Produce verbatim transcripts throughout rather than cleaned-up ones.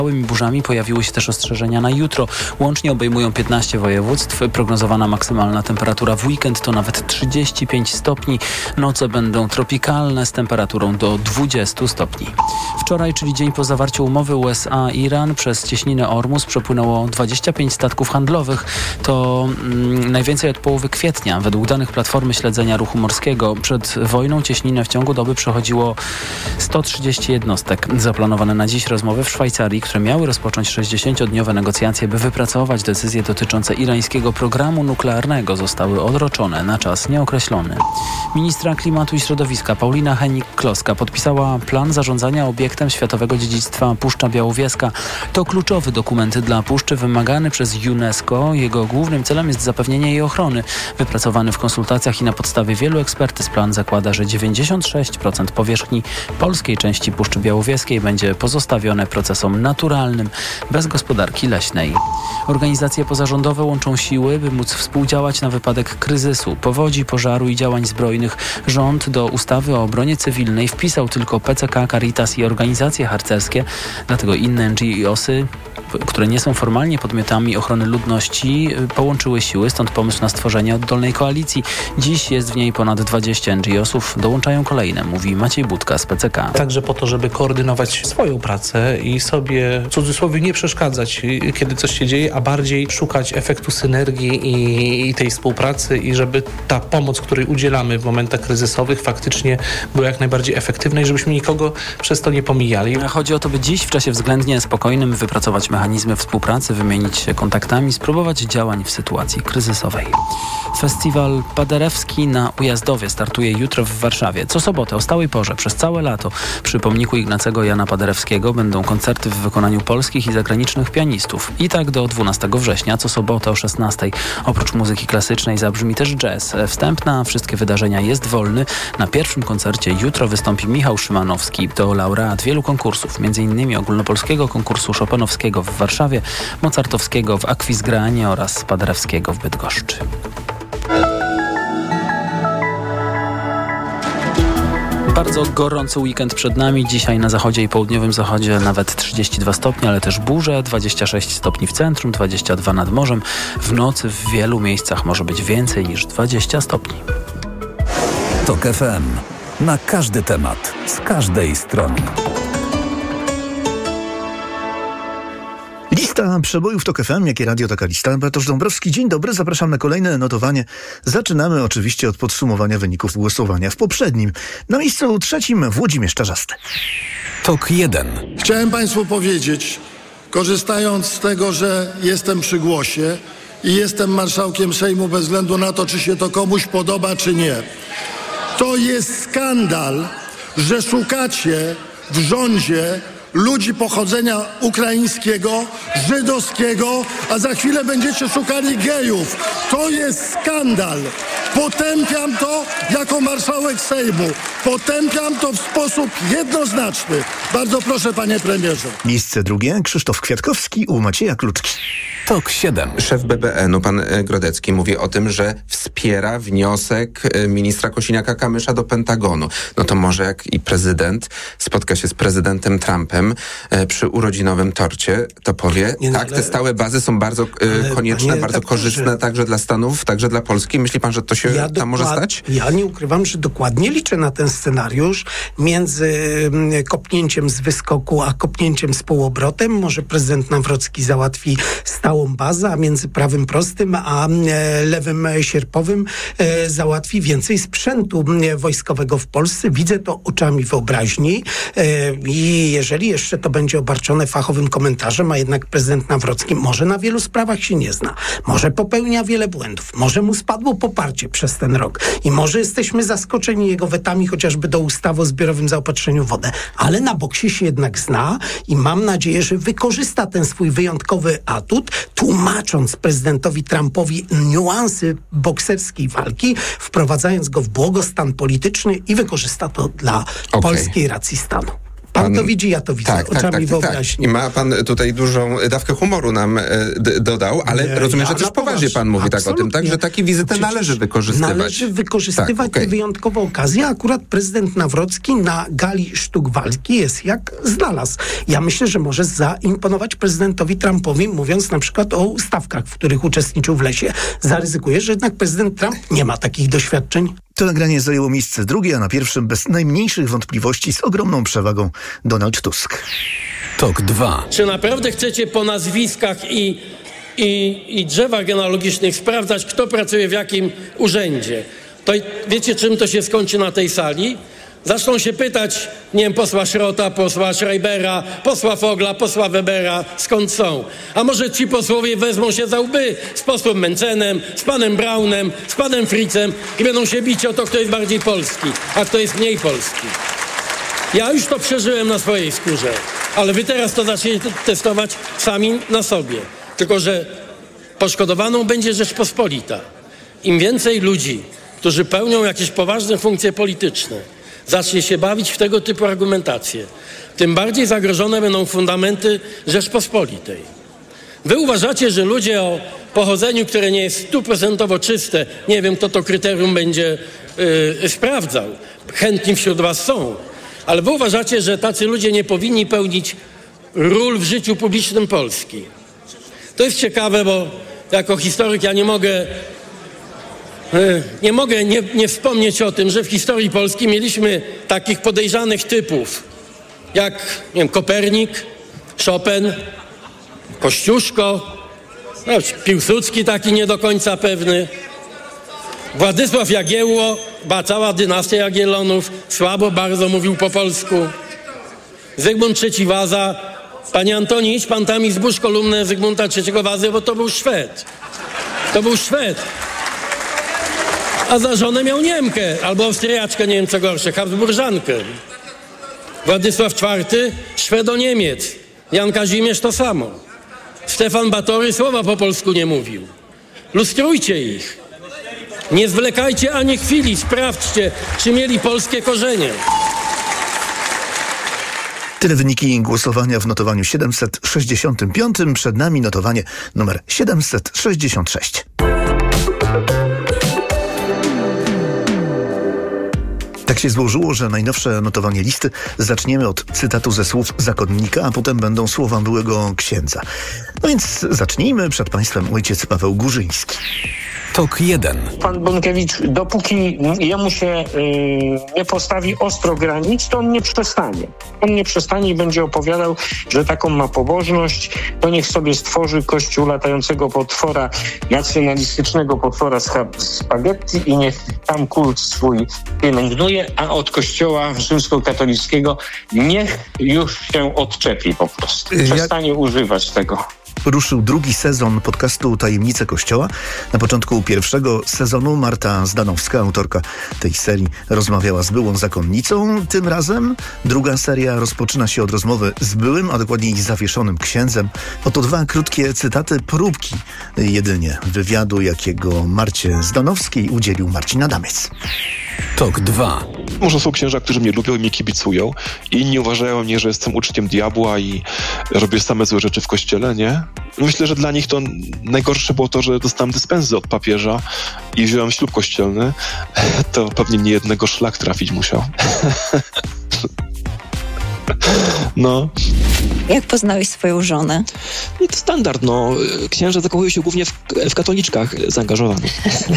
małymi burzami pojawiły się też ostrzeżenia na jutro. Łącznie obejmują piętnaście województw. Prognozowana maksymalna temperatura w weekend to nawet trzydzieści pięć stopni. Noce będą tropikalne z temperaturą do dwudziestu stopni. Wczoraj, czyli dzień po zawarciu umowy U S A-Iran, przez cieśninę Ormus przepłynęło dwadzieścia pięć statków handlowych. To mm, najwięcej od połowy kwietnia. Według danych Platformy Śledzenia Ruchu Morskiego przed wojną cieśninę w ciągu doby przechodziło sto trzydzieści jednostek. Zaplanowane na dziś rozmowy w Szwajcarii, które miały rozpocząć sześćdziesięciodniowe negocjacje, by wypracować decyzje dotyczące irańskiego programu nuklearnego, zostały odroczone na czas nieokreślony. Ministra Klimatu i Środowiska Paulina Hennig-Kloska podpisała plan zarządzania obiektem światowego dziedzictwa Puszcza Białowieska. To kluczowy dokument dla puszczy, wymagany przez UNESCO. Jego głównym celem jest zapewnienie jej ochrony. Wypracowany w konsultacjach i na podstawie wielu ekspertyz plan zakłada, że dziewięćdziesiąt sześć procent powierzchni polskiej części Puszczy Białowieskiej będzie pozostawione procesom naturalnym, bez gospodarki leśnej. Organizacje pozarządowe łączą siły, by móc współdziałać na wypadek kryzysu, powodzi, pożaru i działań zbrojnych. Rząd do ustawy o obronie cywilnej wpisał tylko P C K, Caritas i organizacje harcerskie, dlatego inne N G O sy, które nie są formalnie podmiotami ochrony ludności, połączyły siły, stąd pomysł na stworzenie oddolnej koalicji. Dziś jest w niej ponad dwadzieścia N G O sów, dołączają kolejne, mówi Maciej Budka z P C K. Także po to, żeby koordynować swoją pracę i sobie w cudzysłowie nie przeszkadzać, kiedy coś się dzieje, a bardziej szukać efektu synergii i, i tej współpracy i żeby ta pomoc, której udzielamy w momentach kryzysowych, faktycznie była jak najbardziej efektywna i żebyśmy nikogo przez to nie pomijali. Chodzi o to, by dziś w czasie względnie spokojnym wypracować mechanizmy współpracy, wymienić się kontaktami, spróbować działań w sytuacji kryzysowej. Festiwal Paderewski na Ujazdowie startuje jutro w Warszawie. Co sobotę o stałej porze przez całe lato przy pomniku Ignacego Jana Paderewskiego będą koncerty w wykonaniu polskich i zagranicznych pianistów. I tak do dwunastego września, co sobotę o szesnastej. Oprócz muzyki klasycznej zabrzmi też jazz. Wstęp na wszystkie wydarzenia jest wolny. Na pierwszym koncercie jutro wystąpi Michał Szymanowski. To laureat wielu konkursów, m.in. ogólnopolskiego konkursu chopinowskiego w Warszawie, mozartowskiego w Akwizgranie oraz Paderewskiego w Bydgoszczy. Bardzo gorący weekend przed nami. Dzisiaj na zachodzie i południowym zachodzie nawet trzydzieści dwa stopnie, ale też burze, dwadzieścia sześć stopni w centrum, dwadzieścia dwa nad morzem. W nocy w wielu miejscach może być więcej niż dwadzieścia stopni. Tok F M. Na każdy temat, z każdej strony. Lista przebojów Tok F M, jakie radio, taka lista. Bartosz Dąbrowski, dzień dobry, zapraszam na kolejne notowanie. Zaczynamy oczywiście od podsumowania wyników głosowania w poprzednim. Na miejscu trzecim Włodzimierz Czarzasty. Tok jeden. Chciałem Państwu powiedzieć, korzystając z tego, że jestem przy głosie i jestem marszałkiem Sejmu bez względu na to, czy się to komuś podoba, czy nie. To jest skandal, że szukacie w rządzie ludzi pochodzenia ukraińskiego, żydowskiego, a za chwilę będziecie szukali gejów. To jest skandal. Potępiam to jako marszałek Sejmu. Potępiam to w sposób jednoznaczny. Bardzo proszę, panie premierze. Miejsce drugie Krzysztof Kwiatkowski u Macieja Kluczki. Tok siedem. Szef B B N u, pan Grodecki, mówi o tym, że wspiera wniosek ministra Kosiniaka-Kamysza do Pentagonu. No to może jak i prezydent spotka się z prezydentem Trumpem e, przy urodzinowym torcie, to powie, nie, no, tak, ale, te stałe bazy są bardzo e, konieczne, bardzo korzystne także dla Stanów, także dla Polski. Myśli pan, że to się ja tam może stać? Ja nie ukrywam, że dokładnie liczę na ten scenariusz. Między kopnięciem z wyskoku, a kopnięciem z półobrotem może prezydent Nawrocki załatwi stałą bazę, a między prawym prostym a e, lewym sierpowym e, załatwi więcej sprzętu e, wojskowego w Polsce. Widzę to oczami wyobraźni e, i jeżeli jeszcze to będzie obarczone fachowym komentarzem, a jednak prezydent Nawrocki może na wielu sprawach się nie zna, może popełnia wiele błędów, może mu spadło poparcie przez ten rok i może jesteśmy zaskoczeni jego wetami chociażby do ustawy o zbiorowym zaopatrzeniu w wodę, ale na boksie się jednak zna i mam nadzieję, że wykorzysta ten swój wyjątkowy atut, tłumacząc prezydentowi Trumpowi niuansy bokserskiej walki, wprowadzając go w błogostan polityczny i wykorzysta to dla okay. polskiej racji stanu. Pan, pan to widzi, ja to widzę tak, oczami tak, tak, wyobraźni. Tak. I ma pan tutaj dużą dawkę humoru nam d- dodał, ale nie, rozumiem, ja że też poważnie pan mówi tak o tym, tak, że takie wizyty należy wykorzystywać. Należy wykorzystywać tak, okay. wyjątkowo okazję. Akurat prezydent Nawrocki na gali sztuk walki jest jak znalazł. Ja myślę, że może zaimponować prezydentowi Trumpowi, mówiąc na przykład o stawkach, w których uczestniczył w lesie. Zaryzykuje, że jednak prezydent Trump nie ma takich doświadczeń. To nagranie zajęło miejsce drugie, a na pierwszym bez najmniejszych wątpliwości z ogromną przewagą Donald Tusk. Tok dwa. Czy naprawdę chcecie po nazwiskach i, i, i drzewach genealogicznych sprawdzać, kto pracuje w jakim urzędzie? To wiecie, czym to się skończy na tej sali? Zaczną się pytać, nie wiem, posła Szrota, posła Schreibera, posła Fogla, posła Webera, skąd są. A może ci posłowie wezmą się za łby z posłem Mencenem, z panem Braunem, z panem Fritzem i będą się bić o to, kto jest bardziej polski, a kto jest mniej polski. Ja już to przeżyłem na swojej skórze, ale wy teraz to zaczniecie testować sami na sobie. Tylko że poszkodowaną będzie Rzeczpospolita. Im więcej ludzi, którzy pełnią jakieś poważne funkcje polityczne, zacznie się bawić w tego typu argumentacje, tym bardziej zagrożone będą fundamenty Rzeczpospolitej. Wy uważacie, że ludzie o pochodzeniu, które nie jest stuprocentowo czyste, nie wiem, kto to kryterium będzie yy, sprawdzał, chętni wśród was są, ale wy uważacie, że tacy ludzie nie powinni pełnić ról w życiu publicznym Polski. To jest ciekawe, bo jako historyk ja nie mogę Nie mogę nie, nie wspomnieć o tym, że w historii Polski mieliśmy takich podejrzanych typów jak, nie wiem, Kopernik, Chopin, Kościuszko, no, Piłsudski taki nie do końca pewny, Władysław Jagiełło, ba, cała dynastia Jagiellonów, słabo bardzo mówił po polsku, Zygmunt trzeci Waza. Panie Antoni, idź pan tam i zbóż kolumnę Zygmunta trzeciego Wazy, bo to był Szwed. To był Szwed. A za żonę miał Niemkę, albo Austriaczkę, nie wiem co gorsze, Habsburżankę. Władysław czwarty, Szwedo-Niemiec. Jan Kazimierz to samo. Stefan Batory słowa po polsku nie mówił. Lustrujcie ich. Nie zwlekajcie ani chwili, sprawdźcie, czy mieli polskie korzenie. Tyle wyniki głosowania w notowaniu siedemset sześćdziesiątym piątym. Przed nami notowanie numer siedemset sześćdziesiąt sześć. Tak się złożyło, że najnowsze notowanie listy zaczniemy od cytatu ze słów zakonnika, a potem będą słowa byłego księdza. No więc zacznijmy. Przed państwem ojciec Paweł Górzyński. Tok jeden. Pan Bąkiewicz, dopóki jemu się yy, nie postawi ostro granic, to on nie przestanie. On nie przestanie i będzie opowiadał, że taką ma pobożność, to niech sobie stworzy kościół latającego potwora, nacjonalistycznego potwora z spaghetti i niech tam kult swój pielęgnuje, a od kościoła rzymskokatolickiego niech już się odczepi po prostu. Przestanie Jak... używać tego. Ruszył drugi sezon podcastu Tajemnice Kościoła. Na początku pierwszego sezonu Marta Zdanowska, autorka tej serii, rozmawiała z byłą zakonnicą. Tym razem druga seria rozpoczyna się od rozmowy z byłym, a dokładniej zawieszonym księdzem. Oto dwa krótkie cytaty, próbki jedynie wywiadu, jakiego Marcie Zdanowskiej udzielił Marcin Adamiec. Tok dwa. Może są księża, którzy mnie lubią i mnie kibicują. I inni uważają mnie, że jestem uczniem diabła i robię same złe rzeczy w kościele, nie? Myślę, że dla nich to najgorsze było to, że dostałem dyspensy od papieża i wziąłem ślub kościelny. To pewnie nie jednego szlak trafić musiał. No. Jak poznałeś swoją żonę? No to standard, no. Księża zakochują się głównie w, w katoliczkach zaangażowanych.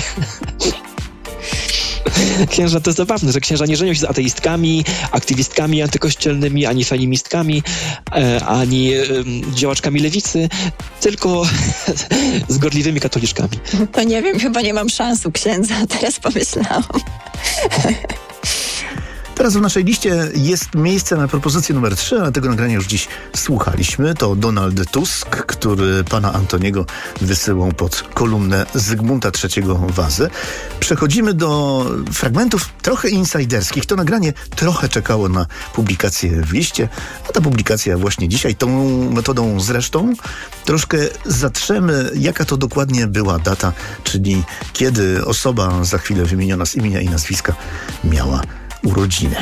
Księża to jest zabawne, że księża nie żenią się z ateistkami, aktywistkami antykościelnymi, ani feministkami, e, ani e, działaczkami lewicy, tylko z gorliwymi katoliczkami. To nie wiem, chyba nie mam szans u księdza, teraz pomyślałam. Teraz w naszej liście jest miejsce na propozycję numer trzy, ale tego nagrania już dziś słuchaliśmy. To Donald Tusk, który pana Antoniego wysyłał pod kolumnę Zygmunta trzeciego Wazy. Przechodzimy do fragmentów trochę insiderskich. To nagranie trochę czekało na publikację w liście, a ta publikacja właśnie dzisiaj. Tą metodą zresztą troszkę zatrzemy, jaka to dokładnie była data, czyli kiedy osoba za chwilę wymieniona z imienia i nazwiska miała urodziny.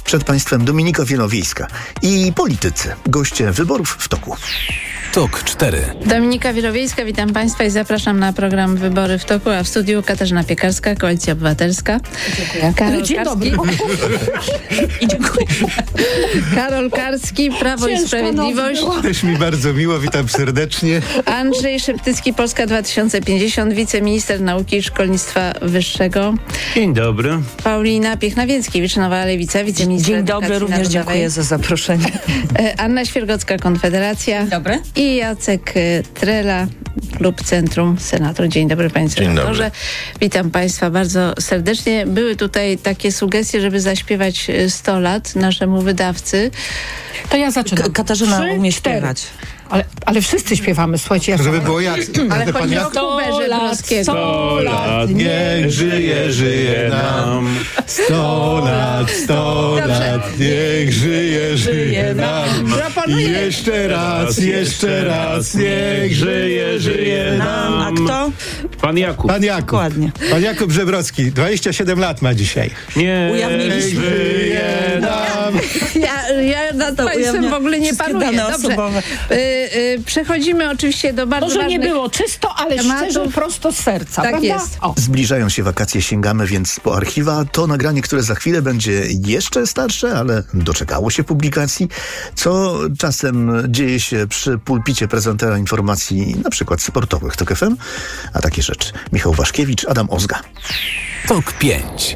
Przed Państwem Dominika Wielowiejska i politycy, goście wyborów w toku. Tok cztery. Dominika Wielowiejska, witam Państwa i zapraszam na program Wybory w toku, a w studiu Katarzyna Piekarska, Koalicja Obywatelska. Dziękuję. Karol Dzień Karski. dobry. I dziękuję. Karol Karski, Prawo Ciężko i Sprawiedliwość. Też mi bardzo miło, witam serdecznie. Andrzej Szeptycki, Polska dwa tysiące pięćdziesiąt, wiceminister nauki i szkolnictwa wyższego. Dzień dobry. Paulina Piechna-Więckiewicz, Nowa Lewica, wiceminister Dzień dobry, również narodowej. dziękuję za zaproszenie. Anna Świergocka, Konfederacja. Dzień dobry. I Jacek Trela, Klub Centrum Senator. Dzień dobry, panie senatorze. Witam Państwa bardzo serdecznie. Były tutaj takie sugestie, żeby zaśpiewać sto lat naszemu wydawcy. To ja zaczynam. K- Katarzyna Trzy, umie śpiewać. Ale, ale wszyscy śpiewamy, słuchajcie. Ja Żeby było jasne. Ale chodzi o Huberze Browskiego. Sto lat, niech żyje, żyje nam. Sto lat, sto lat, niech żyje, żyje nam. I jeszcze raz, jeszcze raz, niech żyje, żyje nam. A kto? Pan Jakub. Pan Jakub. Dokładnie. Pan Jakub Żebrowski, dwadzieścia siedem lat ma dzisiaj. Nie żyje nam. Ja, ja nad To Państwem ujawnia w ogóle nie wszystkie panuję. dane Dobrze. osobowe. Y, y, przechodzimy oczywiście do bardzo Może nie ważnych było czysto, ale tematów. szczerze, prosto z serca, Tak prawda? jest. O. Zbliżają się wakacje, sięgamy więc po archiwa. To nagranie, które za chwilę będzie jeszcze starsze, ale doczekało się publikacji. Co czasem dzieje się przy pulpicie prezentera informacji, na przykład sportowych Tok F M. A takie rzeczy. Michał Waszkiewicz, Adam Ozga. Tok pięć.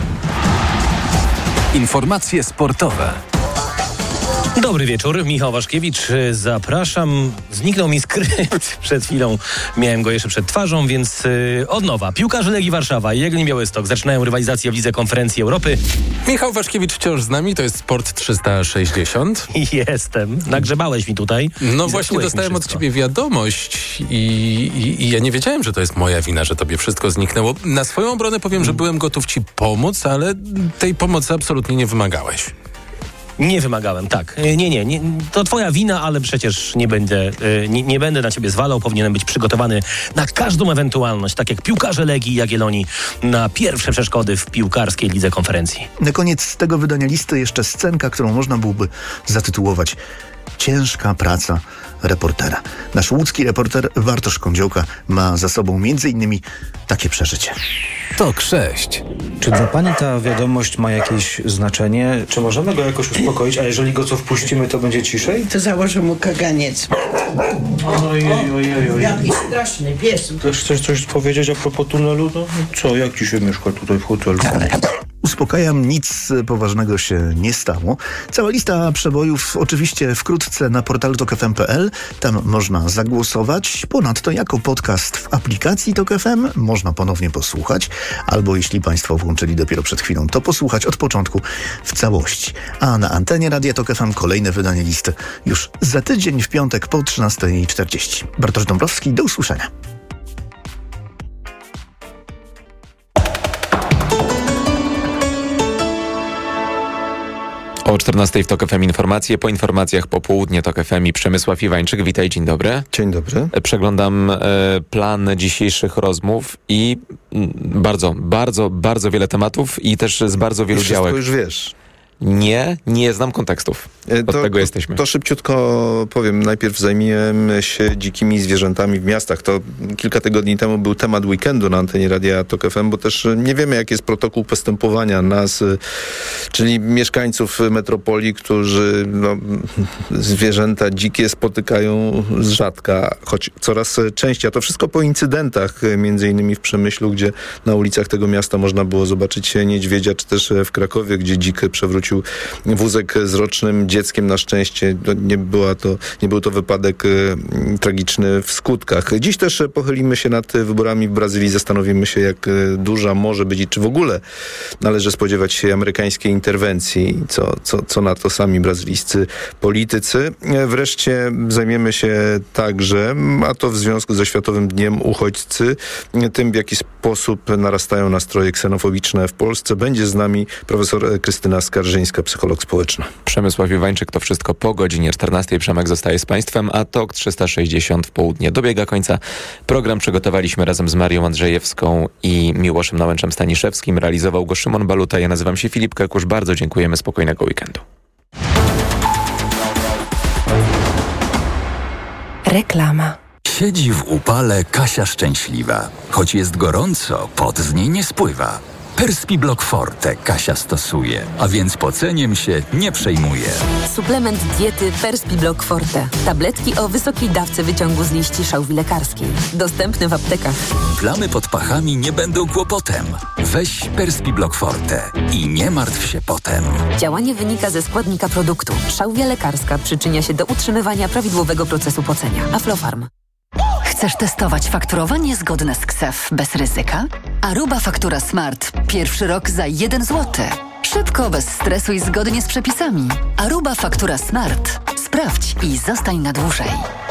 Informacje sportowe. Dobry wieczór, Michał Waszkiewicz, zapraszam. Zniknął mi skrypt przed chwilą, miałem go jeszcze przed twarzą, więc yy, od nowa. Piłkarze Legii Warszawa i Jagiellonii Białystok zaczynają rywalizację w Lidze Konferencji Europy. Michał Waszkiewicz wciąż z nami, to jest Sport trzysta sześćdziesiąt. I jestem. Nagrzebałeś mi tutaj. No właśnie dostałem od ciebie wiadomość i, i, i ja nie wiedziałem, że to jest moja wina, że tobie wszystko zniknęło. Na swoją obronę powiem, że byłem gotów ci pomóc, ale tej pomocy absolutnie nie wymagałeś. Nie wymagałem, tak. Nie, nie, nie. To twoja wina, ale przecież nie będę, nie, nie będę na ciebie zwalał. Powinienem być przygotowany na każdą ewentualność, tak jak piłkarze Legii i Jagiellonii na pierwsze przeszkody w piłkarskiej lidze konferencji. Na koniec tego wydania listy jeszcze scenka, którą można byłoby zatytułować Ciężka praca reportera. Nasz łódzki reporter Bartosz Kądziołka ma za sobą między innymi takie przeżycie. Tok sześć. Czy dla pani ta wiadomość ma jakieś znaczenie? Czy możemy go jakoś uspokoić, a jeżeli go co wpuścimy, to będzie ciszej? To założę mu kaganiec. Ojej, ojej, ojej. Jaki straszny pies. Też chcesz coś powiedzieć a propos tunelu? No co, jak ci się mieszka tutaj w hotelu? Uspokajam, nic poważnego się nie stało. Cała lista przebojów oczywiście wkrótce na portalu tok f m kropka p l. Tam można zagłosować. Ponadto jako podcast w aplikacji Tok F M można ponownie posłuchać. Albo jeśli Państwo włączyli dopiero przed chwilą, to posłuchać od początku w całości. A na antenie Radia Tok F M kolejne wydanie listy już za tydzień w piątek po trzynasta czterdzieści. Bartosz Dąbrowski, do usłyszenia. O czternastej w Tok F M informacje, po informacjach popołudnie Tok F M i Przemysław Iwańczyk. Witaj, dzień dobry. Dzień dobry. Przeglądam e, plan dzisiejszych rozmów i m, bardzo, bardzo, bardzo wiele tematów i też z bardzo wielu I wszystko działek. już wiesz. Nie, nie znam kontekstów. Od to, tego jesteśmy. To szybciutko powiem. Najpierw zajmijmy się dzikimi zwierzętami w miastach. To kilka tygodni temu był temat weekendu na antenie Radia Tok F M, bo też nie wiemy, jaki jest protokół postępowania nas, czyli mieszkańców metropolii, którzy no, zwierzęta dzikie spotykają z rzadka, choć coraz częściej. A to wszystko po incydentach, między innymi w Przemyślu, gdzie na ulicach tego miasta można było zobaczyć niedźwiedzia, czy też w Krakowie, gdzie dzik przewrócił wózek z rocznym dzieckiem. Na szczęście nie, była to, nie był to wypadek y, tragiczny w skutkach. Dziś też pochylimy się nad wyborami w Brazylii. Zastanowimy się, jak y, duża może być i czy w ogóle należy spodziewać się amerykańskiej interwencji. Co, co, co na to sami brazylijscy politycy. Wreszcie zajmiemy się także, a to w związku ze Światowym Dniem Uchodźcy, tym, w jaki sposób narastają nastroje ksenofobiczne w Polsce. Będzie z nami profesor Krystyna Skarżyńska Wierzyńska, psycholog społeczny. Przemysław Iwańczyk, to wszystko po godzinie czternastej. Przemek zostaje z Państwem, a TOK trzysta sześćdziesiąt w południe dobiega końca. Program przygotowaliśmy razem z Marią Andrzejewską i Miłoszem Nałęczem-Staniszewskim. Realizował go Szymon Baluta. Ja nazywam się Filip Kakusz. Bardzo dziękujemy. Spokojnego weekendu. Reklama. Siedzi w upale Kasia szczęśliwa. Choć jest gorąco, pot z niej nie spływa. Perspiblock Forte Kasia stosuje, a więc poceniem się nie przejmuje. Suplement diety Perspiblock Forte. Tabletki o wysokiej dawce wyciągu z liści szałwi lekarskiej. Dostępne w aptekach. Plamy pod pachami nie będą kłopotem. Weź Perspiblock Forte i nie martw się potem. Działanie wynika ze składnika produktu. Szałwia lekarska przyczynia się do utrzymywania prawidłowego procesu pocenia. Aflofarm. Chcesz testować fakturowanie zgodne z K S E F bez ryzyka? Aruba Faktura Smart. Pierwszy rok za jeden złoty. Szybko, bez stresu i zgodnie z przepisami. Aruba Faktura Smart. Sprawdź i zostań na dłużej.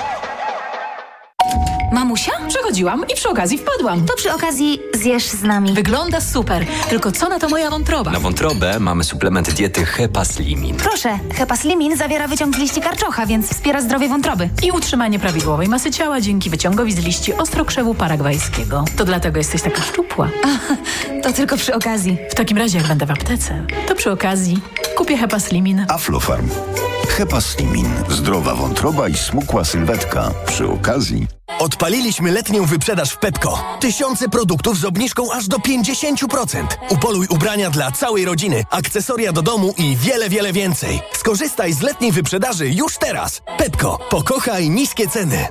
Mamusia? Przechodziłam i przy okazji wpadłam. To przy okazji zjesz z nami. Wygląda super. Tylko co na to moja wątroba? Na wątrobę mamy suplement diety Hepaslimin. Proszę, Hepaslimin zawiera wyciąg z liści karczocha, więc wspiera zdrowie wątroby. I utrzymanie prawidłowej masy ciała dzięki wyciągowi z liści ostrokrzewu paragwajskiego. To dlatego jesteś taka szczupła. A, to tylko przy okazji. W takim razie, jak będę w aptece, to przy okazji kupię Hepaslimin. Aflofarm. Hepaslimin. Zdrowa wątroba i smukła sylwetka. Przy okazji... Odpaliliśmy letnią wyprzedaż w Pepco. Tysiące produktów z obniżką aż do pięćdziesiąt procent. Upoluj ubrania dla całej rodziny, akcesoria do domu i wiele, wiele więcej. Skorzystaj z letniej wyprzedaży już teraz. Pepco. Pokochaj niskie ceny.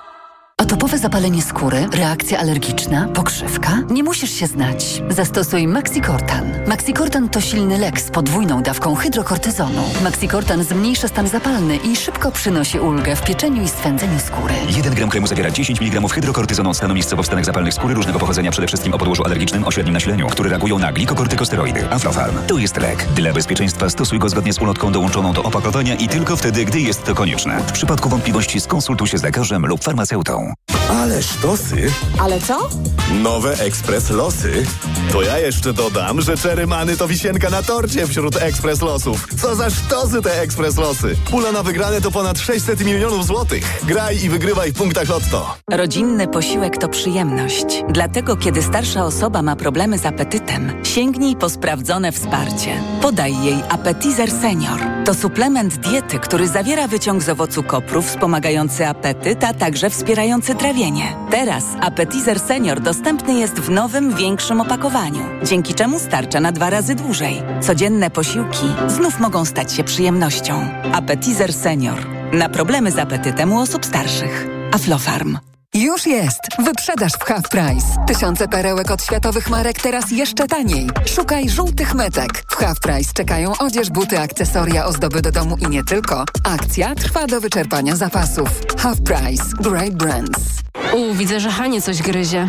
Atopowe zapalenie skóry, reakcja alergiczna, pokrzywka? Nie musisz się znać. Zastosuj Maxicortan. Maxicortan to silny lek z podwójną dawką hydrokortyzonu. Maxicortan zmniejsza stan zapalny i szybko przynosi ulgę w pieczeniu i swędzeniu skóry. jeden gram kremu zawiera dziesięć miligramów hydrokortyzonu od stanu miejscowo w stanach zapalnych skóry różnego pochodzenia, przede wszystkim o podłożu alergicznym o średnim nasileniu, które reagują na glikokortykosteroidy. Aflofarm. To jest lek. Dla bezpieczeństwa stosuj go zgodnie z ulotką dołączoną do opakowania i tylko wtedy, gdy jest to konieczne. W przypadku wątpliwości skonsultuj się z lekarzem lub farmaceutą. Ale sztosy! Ale co? Nowe Ekspres Losy. To ja jeszcze dodam, że Cherry Many to wisienka na torcie wśród Ekspres Losów. Co za sztosy te Ekspres Losy! Pula na wygrane to ponad sześćset milionów złotych. Graj i wygrywaj w punktach Lotto. Rodzinny posiłek to przyjemność. Dlatego, kiedy starsza osoba ma problemy z apetytem, sięgnij po sprawdzone wsparcie. Podaj jej Appetizer Senior. To suplement diety, który zawiera wyciąg z owocu kopru wspomagający apetyt, a także wspierający trawienie. Teraz Appetizer Senior dostępny jest w nowym, większym opakowaniu, dzięki czemu starcza na dwa razy dłużej. Codzienne posiłki znów mogą stać się przyjemnością. Appetizer Senior. Na problemy z apetytem u osób starszych. Aflofarm. Już jest! Wyprzedaż w Half Price. Tysiące perełek od światowych marek teraz jeszcze taniej. Szukaj żółtych metek. W Half Price czekają odzież, buty, akcesoria, ozdoby do domu i nie tylko. Akcja trwa do wyczerpania zapasów. Half Price. Great Brands. U, widzę, że Hanie coś gryzie.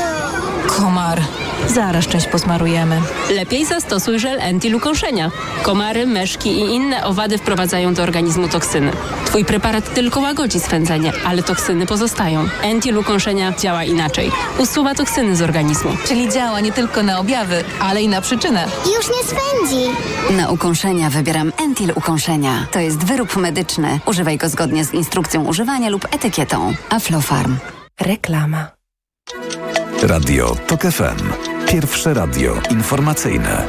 Komar. Zaraz część posmarujemy. Lepiej zastosuj żel Entil ukąszenia. Komary, meszki i inne owady wprowadzają do organizmu toksyny. Twój preparat tylko łagodzi swędzenie, ale toksyny pozostają. Entil ukąszenia działa inaczej. Usuwa toksyny z organizmu. Czyli działa nie tylko na objawy, ale i na przyczynę. Już nie swędzi. Na ukąszenia wybieram Entil ukąszenia. To jest wyrób medyczny. Używaj go zgodnie z instrukcją używania lub etykietą. Aflofarm. Reklama. Radio TOK F M. Pierwsze radio informacyjne.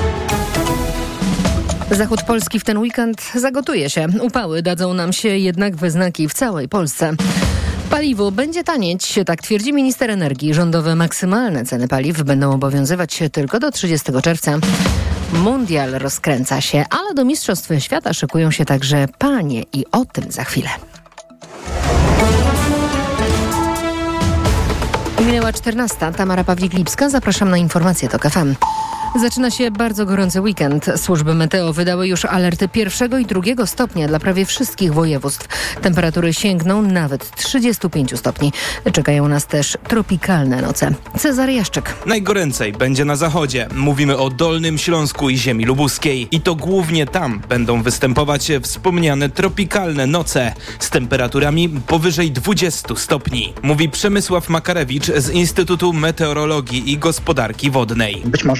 Zachód Polski w ten weekend zagotuje się. Upały dadzą nam się jednak we znaki w całej Polsce. Paliwo będzie tanieć, tak twierdzi minister energii. Rządowe maksymalne ceny paliw będą obowiązywać się tylko do trzydziestego czerwca. Mundial rozkręca się, ale do Mistrzostw Świata szykują się także panie i o tym za chwilę. Minęła czternasta. Tamara Pawlik-Lipska. Zapraszam na informacje TOK F M. Zaczyna się bardzo gorący weekend. Służby meteo wydały już alerty pierwszego i drugiego stopnia dla prawie wszystkich województw. Temperatury sięgną nawet trzydziestu pięciu stopni. Czekają nas też tropikalne noce. Cezary Jaszczyk. Najgoręcej będzie na zachodzie. Mówimy o Dolnym Śląsku i ziemi lubuskiej. I to głównie tam będą występować wspomniane tropikalne noce z temperaturami powyżej dwudziestu stopni. Mówi Przemysław Makarewicz z Instytutu Meteorologii i Gospodarki Wodnej. Być może zaobserwujemy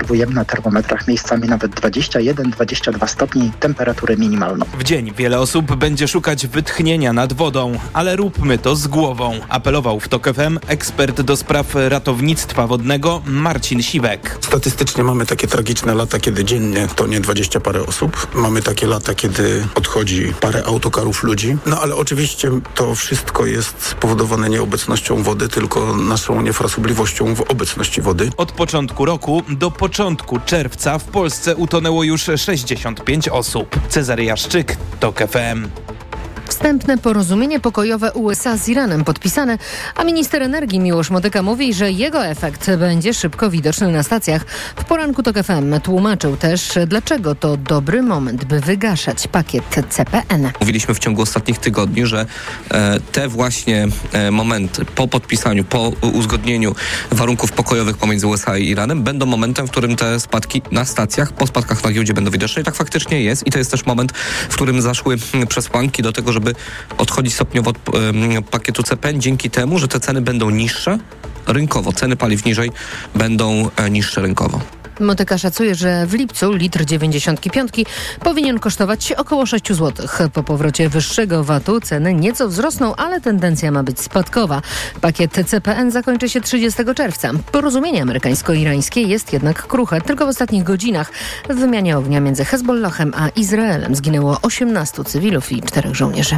obserwujemy na termometrach miejscami nawet dwadzieścia jeden dwadzieścia dwa stopni temperaturę minimalną. W dzień wiele osób będzie szukać wytchnienia nad wodą, ale róbmy to z głową. Apelował w TOK F M ekspert do spraw ratownictwa wodnego Marcin Siwek. Statystycznie mamy takie tragiczne lata, kiedy dziennie tonie dwadzieścia parę osób. Mamy takie lata, kiedy odchodzi parę autokarów ludzi. No ale oczywiście to wszystko jest spowodowane nie obecnością wody, tylko naszą niefrasobliwością w obecności wody. Od początku roku do początku czerwca w Polsce utonęło już sześćdziesiąt pięć osób. Cezary Jaszczyk, TOK F M. Wstępne porozumienie pokojowe U S A z Iranem podpisane, a minister energii Miłosz Motyka mówi, że jego efekt będzie szybko widoczny na stacjach. W poranku TOK F M tłumaczył też, dlaczego to dobry moment, by wygaszać pakiet C P N. Mówiliśmy w ciągu ostatnich tygodni, że e, te właśnie e, momenty po podpisaniu, po uzgodnieniu warunków pokojowych pomiędzy U S A i Iranem będą momentem, w którym te spadki na stacjach, po spadkach na giełdzie będą widoczne i tak faktycznie jest. I to jest też moment, w którym zaszły przesłanki do tego, żeby odchodzić stopniowo od y, pakietu C P N dzięki temu, że te ceny będą niższe rynkowo. Ceny paliw niżej będą e, niższe rynkowo. Motyka szacuje, że w lipcu litr dziewięćdziesiąt pięć powinien kosztować około sześć złotych. Po powrocie wyższego V A T-u ceny nieco wzrosną, ale tendencja ma być spadkowa. Pakiet C P N zakończy się trzydziestego czerwca. Porozumienie amerykańsko-irańskie jest jednak kruche. Tylko w ostatnich godzinach w wymianie ognia między Hezbollahem a Izraelem zginęło osiemnastu cywilów i czterech żołnierzy.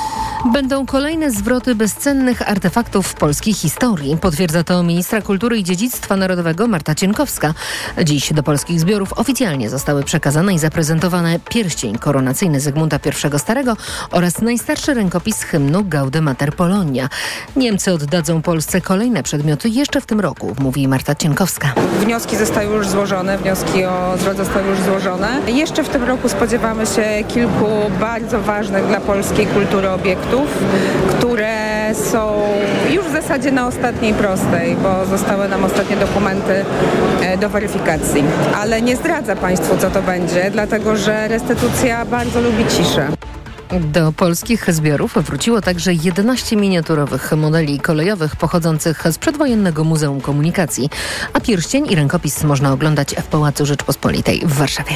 Będą kolejne zwroty bezcennych artefaktów w polskiej historii. Potwierdza to ministra kultury i dziedzictwa narodowego Marta Cienkowska. Dziś do polskich zbiorów oficjalnie zostały przekazane i zaprezentowane pierścień koronacyjny Zygmunta I Starego oraz najstarszy rękopis hymnu Gaude Mater Polonia. Niemcy oddadzą Polsce kolejne przedmioty jeszcze w tym roku, mówi Marta Cienkowska. Wnioski zostały już złożone, wnioski o zwrot zostały już złożone. Jeszcze w tym roku spodziewamy się kilku bardzo ważnych dla polskiej kultury obiektów, które są już w zasadzie na ostatniej prostej, bo zostały nam ostatnie dokumenty do weryfikacji. Ale nie zdradzę Państwu, co to będzie, dlatego że restytucja bardzo lubi ciszę. Do polskich zbiorów wróciło także jedenaście miniaturowych modeli kolejowych pochodzących z przedwojennego Muzeum Komunikacji, a pierścień i rękopis można oglądać w Pałacu Rzeczpospolitej w Warszawie.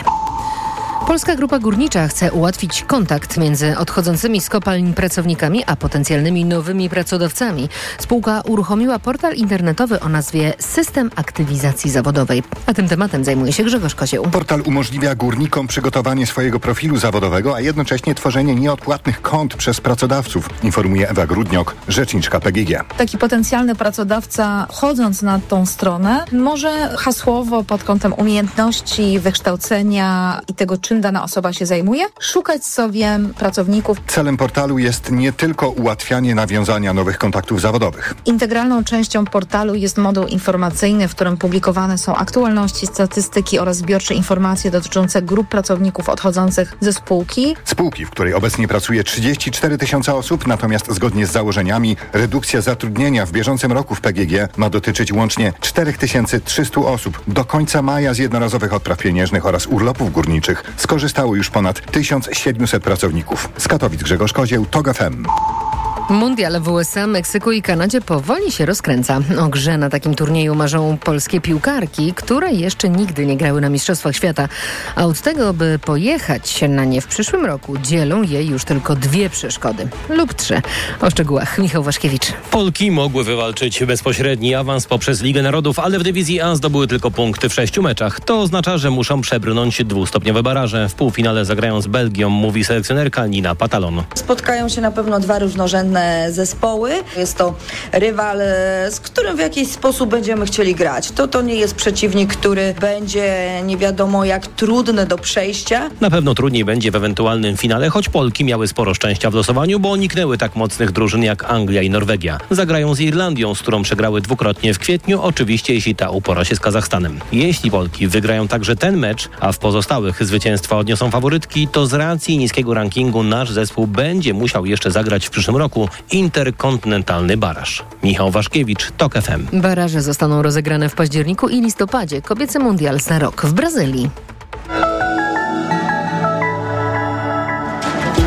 Polska Grupa Górnicza chce ułatwić kontakt między odchodzącymi z kopalń pracownikami a potencjalnymi nowymi pracodawcami. Spółka uruchomiła portal internetowy o nazwie System Aktywizacji Zawodowej. A tym tematem zajmuje się Grzegorz Kozieł. Portal umożliwia górnikom przygotowanie swojego profilu zawodowego, a jednocześnie tworzenie nieodpłatnych kont przez pracodawców, informuje Ewa Grudniok, rzeczniczka P G G. Taki potencjalny pracodawca, wchodząc na tą stronę, może hasłowo pod kątem umiejętności, wykształcenia i tego, czym dana osoba się zajmuje, szukać sobie pracowników. Celem portalu jest nie tylko ułatwianie nawiązania nowych kontaktów zawodowych. Integralną częścią portalu jest moduł informacyjny, w którym publikowane są aktualności, statystyki oraz zbiorcze informacje dotyczące grup pracowników odchodzących ze spółki. Spółki, w której obecnie pracuje trzydzieści cztery tysiące osób, natomiast zgodnie z założeniami redukcja zatrudnienia w bieżącym roku w P G G ma dotyczyć łącznie cztery tysiące trzysta osób. Do końca maja z jednorazowych odpraw pieniężnych oraz urlopów górniczych skorzystało już ponad tysiąc siedemset pracowników. Z Katowic Grzegorz Kozieł, TOK F M. Mundial w U S A, Meksyku i Kanadzie powoli się rozkręca. O grze na takim turnieju marzą polskie piłkarki, które jeszcze nigdy nie grały na Mistrzostwach Świata. A od tego, by pojechać na nie w przyszłym roku, dzielą je już tylko dwie przeszkody. Lub trzy. O szczegółach Michał Waszkiewicz. Polki mogły wywalczyć bezpośredni awans poprzez Ligę Narodów, ale w dywizji A zdobyły tylko punkty w sześciu meczach. To oznacza, że muszą przebrnąć dwustopniowe baraże. W półfinale zagrają z Belgią, mówi selekcjonerka Nina Patalon. Spotkają się na pewno dwa różnorzędne zespoły. Jest to rywal, z którym w jakiś sposób będziemy chcieli grać. To to nie jest przeciwnik, który będzie nie wiadomo jak trudny do przejścia. Na pewno trudniej będzie w ewentualnym finale, choć Polki miały sporo szczęścia w losowaniu, bo uniknęły tak mocnych drużyn jak Anglia i Norwegia. Zagrają z Irlandią, z którą przegrały dwukrotnie w kwietniu, oczywiście jeśli ta upora się z Kazachstanem. Jeśli Polki wygrają także ten mecz, a w pozostałych zwycięstwa odniosą faworytki, to z racji niskiego rankingu nasz zespół będzie musiał jeszcze zagrać w przyszłym roku interkontynentalny baraż. Michał Waszkiewicz, TOK F M. Baraże zostaną rozegrane w październiku i listopadzie. Kobiecy mundial za rok w Brazylii.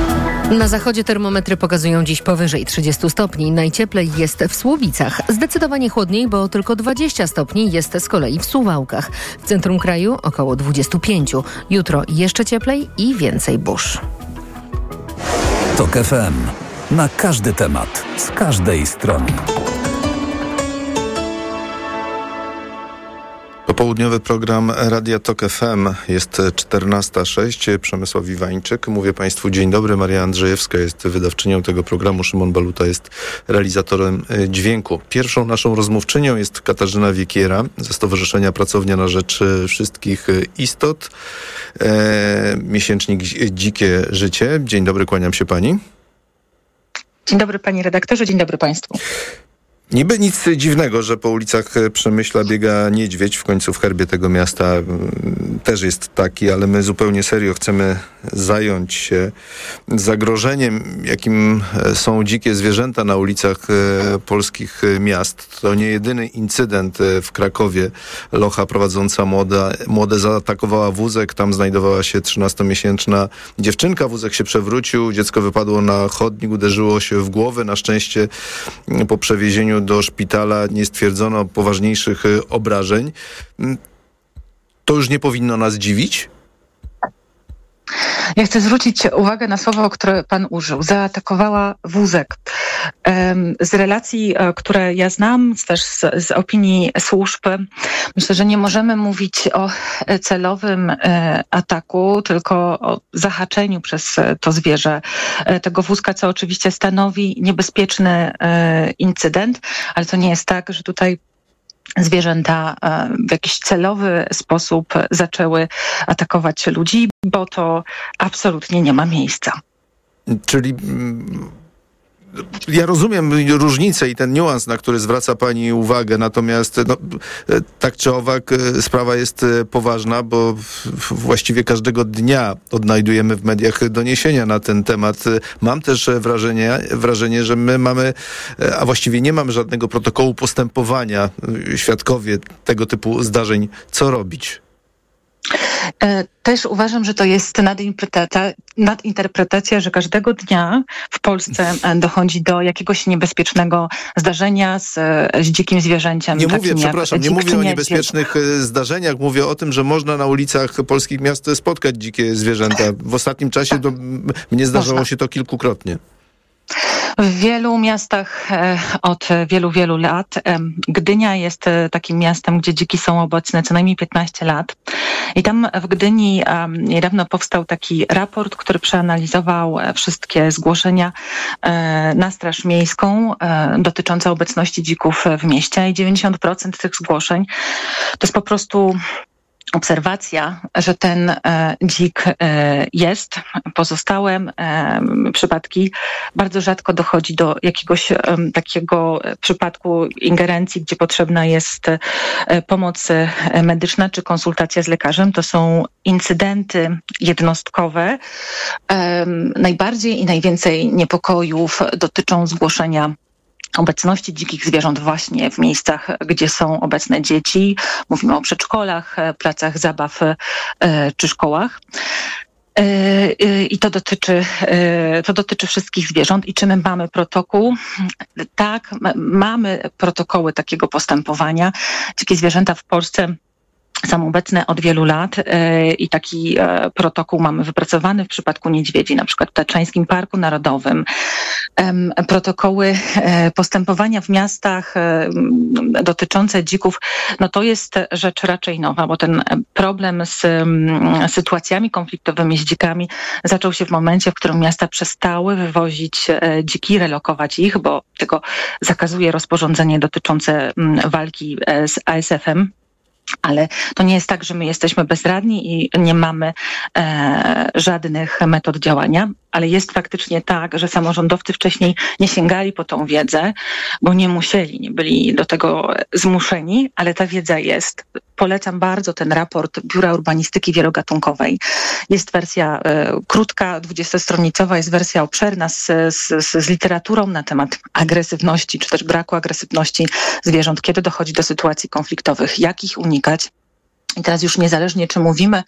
Na zachodzie termometry pokazują dziś powyżej trzydziestu stopni. Najcieplej jest w Słubicach. Zdecydowanie chłodniej, bo tylko dwadzieścia stopni jest z kolei w Suwałkach. W centrum kraju około dwadzieścia pięć. Jutro jeszcze cieplej i więcej burz. TOK F M. Na każdy temat, z każdej strony. Popołudniowy program Radia TOK F M. Jest czternasta sześć. Przemysław Iwańczyk. Mówię Państwu dzień dobry. Maria Andrzejewska jest wydawczynią tego programu. Szymon Baluta jest realizatorem dźwięku. Pierwszą naszą rozmówczynią jest Katarzyna Wiekiera ze Stowarzyszenia Pracownia na Rzecz Wszystkich Istot. E, miesięcznik Dzikie Życie. Dzień dobry, kłaniam się Pani. Dzień dobry Panie redaktorze, dzień dobry Państwu. Niby nic dziwnego, że po ulicach Przemyśla biega niedźwiedź, w końcu w herbie tego miasta też jest taki, ale my zupełnie serio chcemy zająć się zagrożeniem, jakim są dzikie zwierzęta na ulicach polskich miast. To nie jedyny incydent w Krakowie. Locha prowadząca młoda, młode zaatakowała wózek, tam znajdowała się trzynastomiesięczna dziewczynka, wózek się przewrócił, dziecko wypadło na chodnik, uderzyło się w głowę. Na szczęście po przewiezieniu do szpitala nie stwierdzono poważniejszych obrażeń. To już nie powinno nas dziwić? Ja chcę zwrócić uwagę na słowo, które Pan użył. Zaatakowała wózek. Z relacji, które ja znam, też z, z opinii służb, myślę, że nie możemy mówić o celowym ataku, tylko o zahaczeniu przez to zwierzę tego wózka, co oczywiście stanowi niebezpieczny incydent, ale to nie jest tak, że tutaj zwierzęta w jakiś celowy sposób zaczęły atakować ludzi, bo to absolutnie nie ma miejsca. Czyli ja rozumiem różnicę i ten niuans, na który zwraca Pani uwagę, natomiast no, tak czy owak sprawa jest poważna, bo właściwie każdego dnia odnajdujemy w mediach doniesienia na ten temat. Mam też wrażenie, wrażenie, że my mamy, a właściwie nie mamy żadnego protokołu postępowania. Świadkowie tego typu zdarzeń, co robić? Też uważam, że to jest nadinterpretacja, nadinterpretacja, że każdego dnia w Polsce dochodzi do jakiegoś niebezpiecznego zdarzenia z, z dzikim zwierzęciem. Nie mówię, przepraszam, nie mówię o niebezpiecznych zdarzeniach, mówię o tym, że można na ulicach polskich miast spotkać dzikie zwierzęta. W ostatnim czasie do, mnie zdarzało można. się to kilkukrotnie. W wielu miastach od wielu, wielu lat. Gdynia jest takim miastem, gdzie dziki są obecne co najmniej piętnaście lat. I tam w Gdyni niedawno powstał taki raport, który przeanalizował wszystkie zgłoszenia na Straż Miejską dotyczące obecności dzików w mieście. I dziewięćdziesiąt procent tych zgłoszeń to jest po prostu obserwacja, że ten e, dzik e, jest. Pozostałe e, przypadki bardzo rzadko dochodzi do jakiegoś e, takiego przypadku ingerencji, gdzie potrzebna jest e, pomoc e, medyczna czy konsultacja z lekarzem. To są incydenty jednostkowe. E, najbardziej i najwięcej niepokojów dotyczą zgłoszenia obecności dzikich zwierząt właśnie w miejscach, gdzie są obecne dzieci. Mówimy o przedszkolach, placach zabaw czy szkołach. I to dotyczy, to dotyczy wszystkich zwierząt. I czy my mamy protokół? Tak, mamy protokoły takiego postępowania. Dzikie zwierzęta w Polsce są obecne od wielu lat i taki protokół mamy wypracowany w przypadku niedźwiedzi, na przykład w Tatrzańskim Parku Narodowym. Protokoły postępowania w miastach dotyczące dzików, no to jest rzecz raczej nowa, bo ten problem z sytuacjami konfliktowymi z dzikami zaczął się w momencie, w którym miasta przestały wywozić dziki, relokować ich, bo tego zakazuje rozporządzenie dotyczące walki z A S F-em. Ale to nie jest tak, że my jesteśmy bezradni i nie mamy e, żadnych metod działania, ale jest faktycznie tak, że samorządowcy wcześniej nie sięgali po tą wiedzę, bo nie musieli, nie byli do tego zmuszeni, ale ta wiedza jest. Polecam bardzo ten raport Biura Urbanistyki Wielogatunkowej. Jest wersja e, krótka, dwudziestostronicowa, jest wersja obszerna z, z, z literaturą na temat agresywności, czy też braku agresywności zwierząt, kiedy dochodzi do sytuacji konfliktowych, jak ich unikać. I teraz już niezależnie, czy mówimy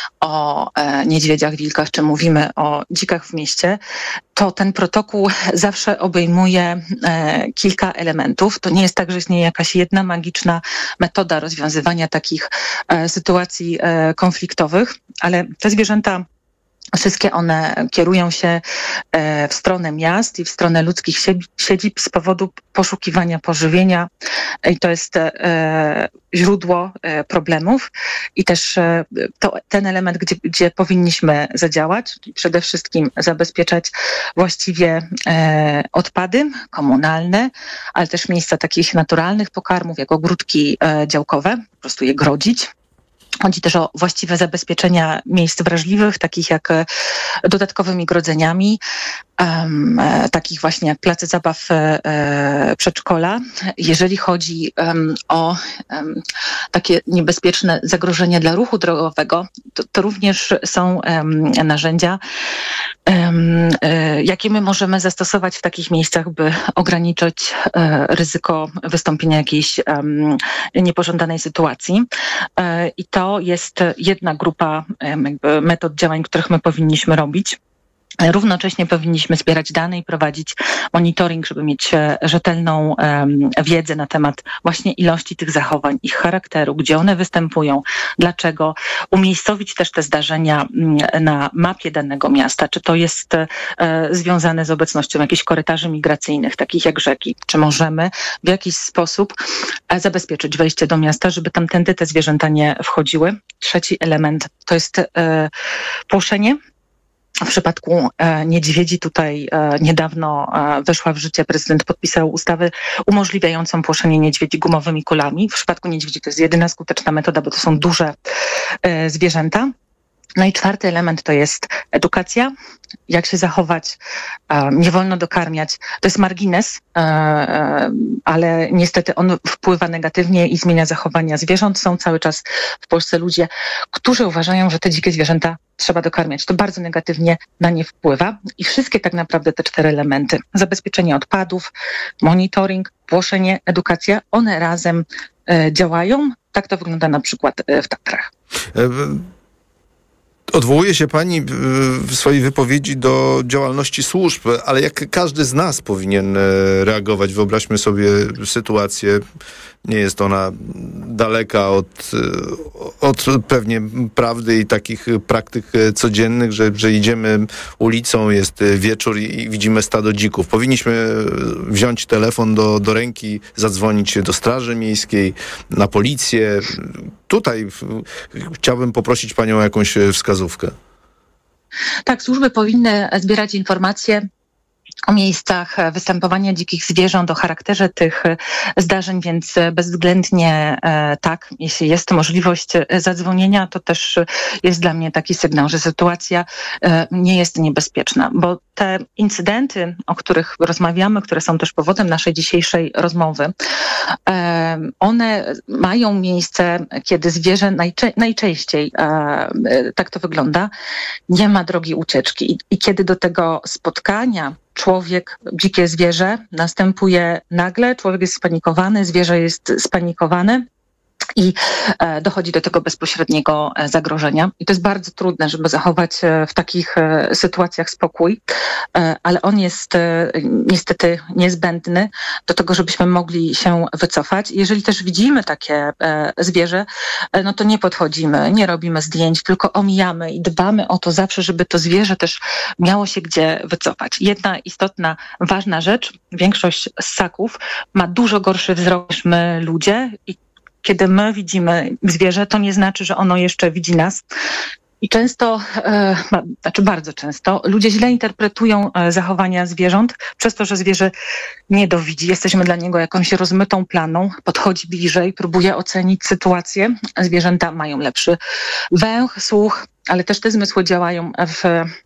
o e, niedźwiedziach, wilkach, czy mówimy o dzikach w mieście, to ten protokół zawsze obejmuje e, kilka elementów. To nie jest tak, że istnieje jakaś jedna magiczna metoda rozwiązywania takich e, sytuacji e, konfliktowych, ale te zwierzęta, wszystkie one kierują się w stronę miast i w stronę ludzkich siedzib z powodu poszukiwania pożywienia i to jest źródło problemów i też to, ten element, gdzie, gdzie powinniśmy zadziałać, czyli przede wszystkim zabezpieczać właściwie odpady komunalne, ale też miejsca takich naturalnych pokarmów, jak ogródki działkowe, po prostu je grodzić. Chodzi też o właściwe zabezpieczenia miejsc wrażliwych, takich jak dodatkowymi grodzeniami, um, takich właśnie jak place zabaw, e, przedszkola. Jeżeli chodzi um, o um, takie niebezpieczne zagrożenia dla ruchu drogowego, to, to również są um, narzędzia, um, e, jakie my możemy zastosować w takich miejscach, by ograniczyć e, ryzyko wystąpienia jakiejś um, niepożądanej sytuacji. E, I to To jest jedna grupa jakby metod działań, których my powinniśmy robić. Równocześnie powinniśmy zbierać dane i prowadzić monitoring, żeby mieć rzetelną um, wiedzę na temat właśnie ilości tych zachowań, ich charakteru, gdzie one występują, dlaczego, umiejscowić też te zdarzenia na mapie danego miasta, czy to jest e, związane z obecnością jakichś korytarzy migracyjnych, takich jak rzeki, czy możemy w jakiś sposób e, zabezpieczyć wejście do miasta, żeby tamtędy te zwierzęta nie wchodziły. Trzeci element to jest e, płoszenie. W przypadku e, niedźwiedzi tutaj e, niedawno e, weszła w życie, prezydent podpisał ustawę umożliwiającą płoszenie niedźwiedzi gumowymi kulami. W przypadku niedźwiedzi to jest jedyna skuteczna metoda, bo to są duże e, zwierzęta. No i czwarty element to jest edukacja, jak się zachować, e, nie wolno dokarmiać. To jest margines, e, e, ale niestety on wpływa negatywnie i zmienia zachowania zwierząt. Są cały czas w Polsce ludzie, którzy uważają, że te dzikie zwierzęta trzeba dokarmiać. To bardzo negatywnie na nie wpływa. I wszystkie tak naprawdę te cztery elementy, zabezpieczenie odpadów, monitoring, płoszenie, edukacja, one razem e, działają. Tak to wygląda na przykład w Tatrach. Odwołuje się pani w swojej wypowiedzi do działalności służb, ale jak każdy z nas powinien reagować? Wyobraźmy sobie sytuację, nie jest ona daleka od, od pewnie prawdy i takich praktyk codziennych, że, że idziemy ulicą, jest wieczór i widzimy stado dzików. Powinniśmy wziąć telefon do, do ręki, zadzwonić do Straży Miejskiej, na policję. Tutaj chciałbym poprosić panią o jakąś wskazówkę. Tak, służby powinny zbierać informacje o miejscach występowania dzikich zwierząt, o charakterze tych zdarzeń, więc bezwzględnie tak, jeśli jest możliwość zadzwonienia, to też jest dla mnie taki sygnał, że sytuacja nie jest niebezpieczna, bo te incydenty, o których rozmawiamy, które są też powodem naszej dzisiejszej rozmowy, one mają miejsce, kiedy zwierzę najczę- najczęściej, tak to wygląda, nie ma drogi ucieczki i, i kiedy do tego spotkania człowiek, dzikie zwierzę następuje nagle, człowiek jest spanikowany, zwierzę jest spanikowane i e, dochodzi do tego bezpośredniego e, zagrożenia. I to jest bardzo trudne, żeby zachować e, w takich e, sytuacjach spokój, e, ale on jest e, niestety niezbędny do tego, żebyśmy mogli się wycofać. Jeżeli też widzimy takie e, zwierzę, e, no to nie podchodzimy, nie robimy zdjęć, tylko omijamy i dbamy o to zawsze, żeby to zwierzę też miało się gdzie wycofać. Jedna istotna, ważna rzecz, większość ssaków ma dużo gorszy wzrok niż my ludzie i kiedy my widzimy zwierzę, to nie znaczy, że ono jeszcze widzi nas. I często, e, znaczy bardzo często, ludzie źle interpretują e, zachowania zwierząt przez to, że zwierzę nie dowidzi. Jesteśmy dla niego jakąś rozmytą planą, podchodzi bliżej, próbuje ocenić sytuację. Zwierzęta mają lepszy węch, słuch, ale też te zmysły działają w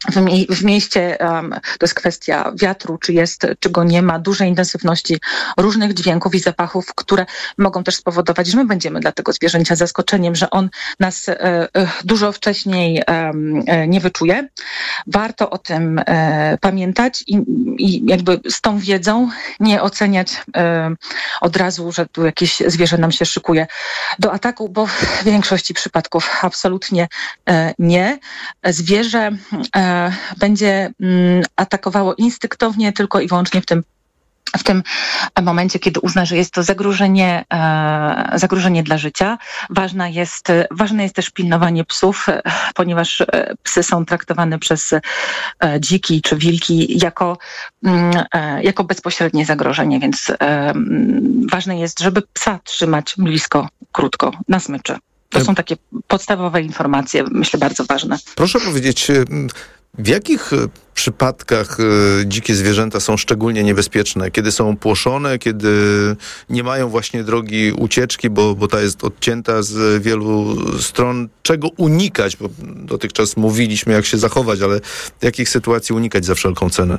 w, mie- w mieście um, to jest kwestia wiatru, czy jest, czy go nie ma, dużej intensywności różnych dźwięków i zapachów, które mogą też spowodować, że my będziemy dla tego zwierzęcia zaskoczeniem, że on nas e, e, dużo wcześniej e, nie wyczuje. Warto o tym e, pamiętać i, i jakby z tą wiedzą nie oceniać e, od razu, że tu jakieś zwierzę nam się szykuje do ataku, bo w większości przypadków absolutnie e, nie. Zwierzę e, będzie atakowało instynktownie tylko i wyłącznie w tym w tym momencie, kiedy uzna, że jest to zagrożenie, e, zagrożenie dla życia. Ważna jest, ważne jest też pilnowanie psów, ponieważ psy są traktowane przez e, dziki czy wilki jako, e, jako bezpośrednie zagrożenie, więc e, ważne jest, żeby psa trzymać blisko, krótko, na smyczy. To są takie podstawowe informacje, myślę, bardzo ważne. Proszę powiedzieć, w jakich przypadkach dzikie zwierzęta są szczególnie niebezpieczne? Kiedy są płoszone, kiedy nie mają właśnie drogi ucieczki, bo, bo ta jest odcięta z wielu stron. Czego unikać? Bo dotychczas mówiliśmy, jak się zachować, ale jakich sytuacji unikać za wszelką cenę?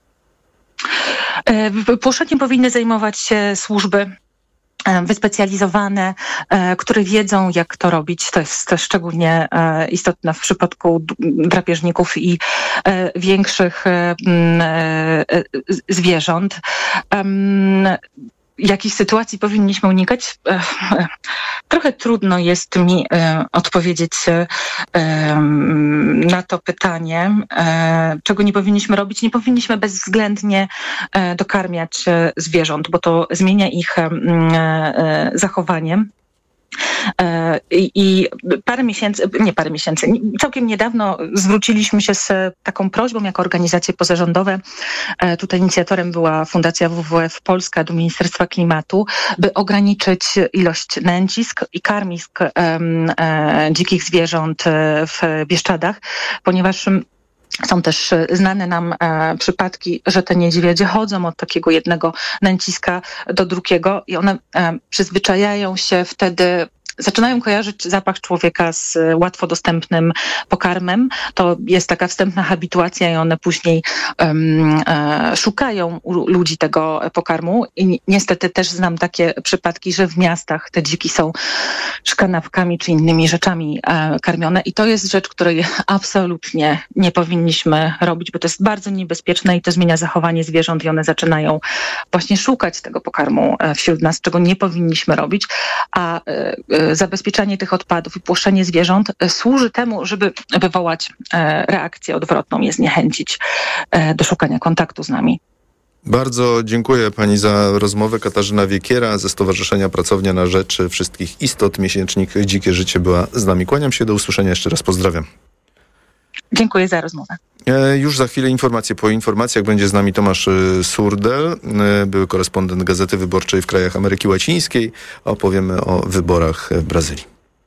Płoszeniem powinny zajmować się służby wyspecjalizowane, które wiedzą, jak to robić. To jest szczególnie istotne w przypadku drapieżników i większych zwierząt. Jakich sytuacji powinniśmy unikać? Trochę trudno jest mi odpowiedzieć na to pytanie, czego nie powinniśmy robić. Nie powinniśmy bezwzględnie dokarmiać zwierząt, bo to zmienia ich zachowanie. I parę miesięcy, nie parę miesięcy, całkiem niedawno zwróciliśmy się z taką prośbą jako organizacje pozarządowe. Tutaj inicjatorem była Fundacja W W F Polska do Ministerstwa Klimatu, by ograniczyć ilość nęcisk i karmisk um, e, dzikich zwierząt w Bieszczadach, ponieważ są też znane nam e, przypadki, że te niedźwiedzie chodzą od takiego jednego nęciska do drugiego i one e, przyzwyczajają się wtedy, zaczynają kojarzyć zapach człowieka z łatwo dostępnym pokarmem. To jest taka wstępna habituacja i one później um, e, szukają u ludzi tego pokarmu. I niestety też znam takie przypadki, że w miastach te dziki są szkanawkami czy innymi rzeczami e, karmione. I to jest rzecz, której absolutnie nie powinniśmy robić, bo to jest bardzo niebezpieczne i to zmienia zachowanie zwierząt i one zaczynają właśnie szukać tego pokarmu wśród nas, czego nie powinniśmy robić. A e, zabezpieczanie tych odpadów i płoszenie zwierząt służy temu, żeby wywołać reakcję odwrotną, je zniechęcić do szukania kontaktu z nami. Bardzo dziękuję pani za rozmowę. Katarzyna Wiekiera ze Stowarzyszenia Pracownia na Rzecz Wszystkich Istot. Miesięcznik Dzikie Życie była z nami. Kłaniam się, do usłyszenia. Jeszcze raz pozdrawiam. Dziękuję za rozmowę. Już za chwilę informacje. Po informacjach będzie z nami Tomasz Surdel, były korespondent Gazety Wyborczej w krajach Ameryki Łacińskiej. Opowiemy o wyborach w Brazylii.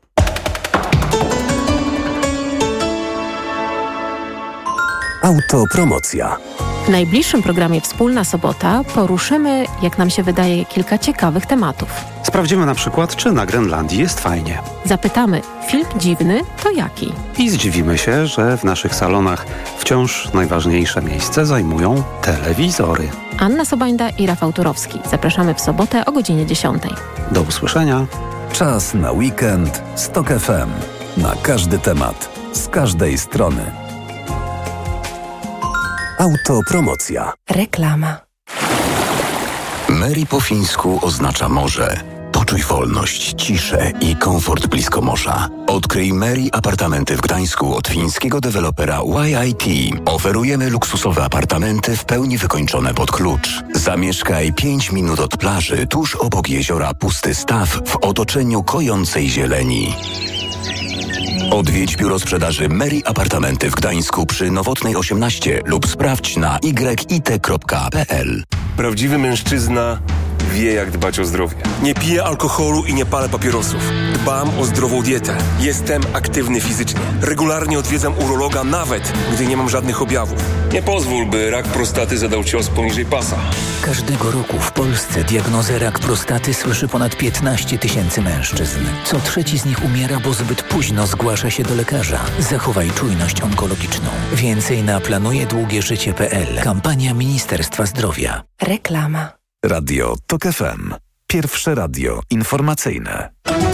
Autopromocja. W najbliższym programie Wspólna Sobota poruszymy, jak nam się wydaje, kilka ciekawych tematów. Sprawdzimy na przykład, czy na Grenlandii jest fajnie. Zapytamy, film dziwny to jaki? I zdziwimy się, że w naszych salonach wciąż najważniejsze miejsce zajmują telewizory. Anna Sobańda i Rafał Turowski. Zapraszamy w sobotę o godzinie dziesiątej. Do usłyszenia. Czas na weekend z Tok F M. Na każdy temat, z każdej strony. Autopromocja. Reklama. Mary po fińsku oznacza morze. Poczuj wolność, ciszę i komfort blisko morza. Odkryj Mary apartamenty w Gdańsku od fińskiego dewelopera Y I T. Oferujemy luksusowe apartamenty w pełni wykończone pod klucz. Zamieszkaj pięć minut od plaży, tuż obok jeziora Pusty Staw w otoczeniu kojącej zieleni. Odwiedź biuro sprzedaży Mary Apartamenty w Gdańsku przy Nowotnej osiemnaście lub sprawdź na y i t kropka p l. Prawdziwy mężczyzna wie, jak dbać o zdrowie. Nie piję alkoholu i nie palę papierosów. Dbam o zdrową dietę. Jestem aktywny fizycznie. Regularnie odwiedzam urologa, nawet gdy nie mam żadnych objawów. Nie pozwól, by rak prostaty zadał cios poniżej pasa. Każdego roku w Polsce diagnozę rak prostaty słyszy ponad piętnaście tysięcy mężczyzn. Co trzeci z nich umiera, bo zbyt późno zgłasza się do lekarza. Zachowaj czujność onkologiczną. Więcej na planuje długie życie kropka p l. Kampania Ministerstwa Zdrowia. Reklama. Radio TOK F M. Pierwsze radio informacyjne.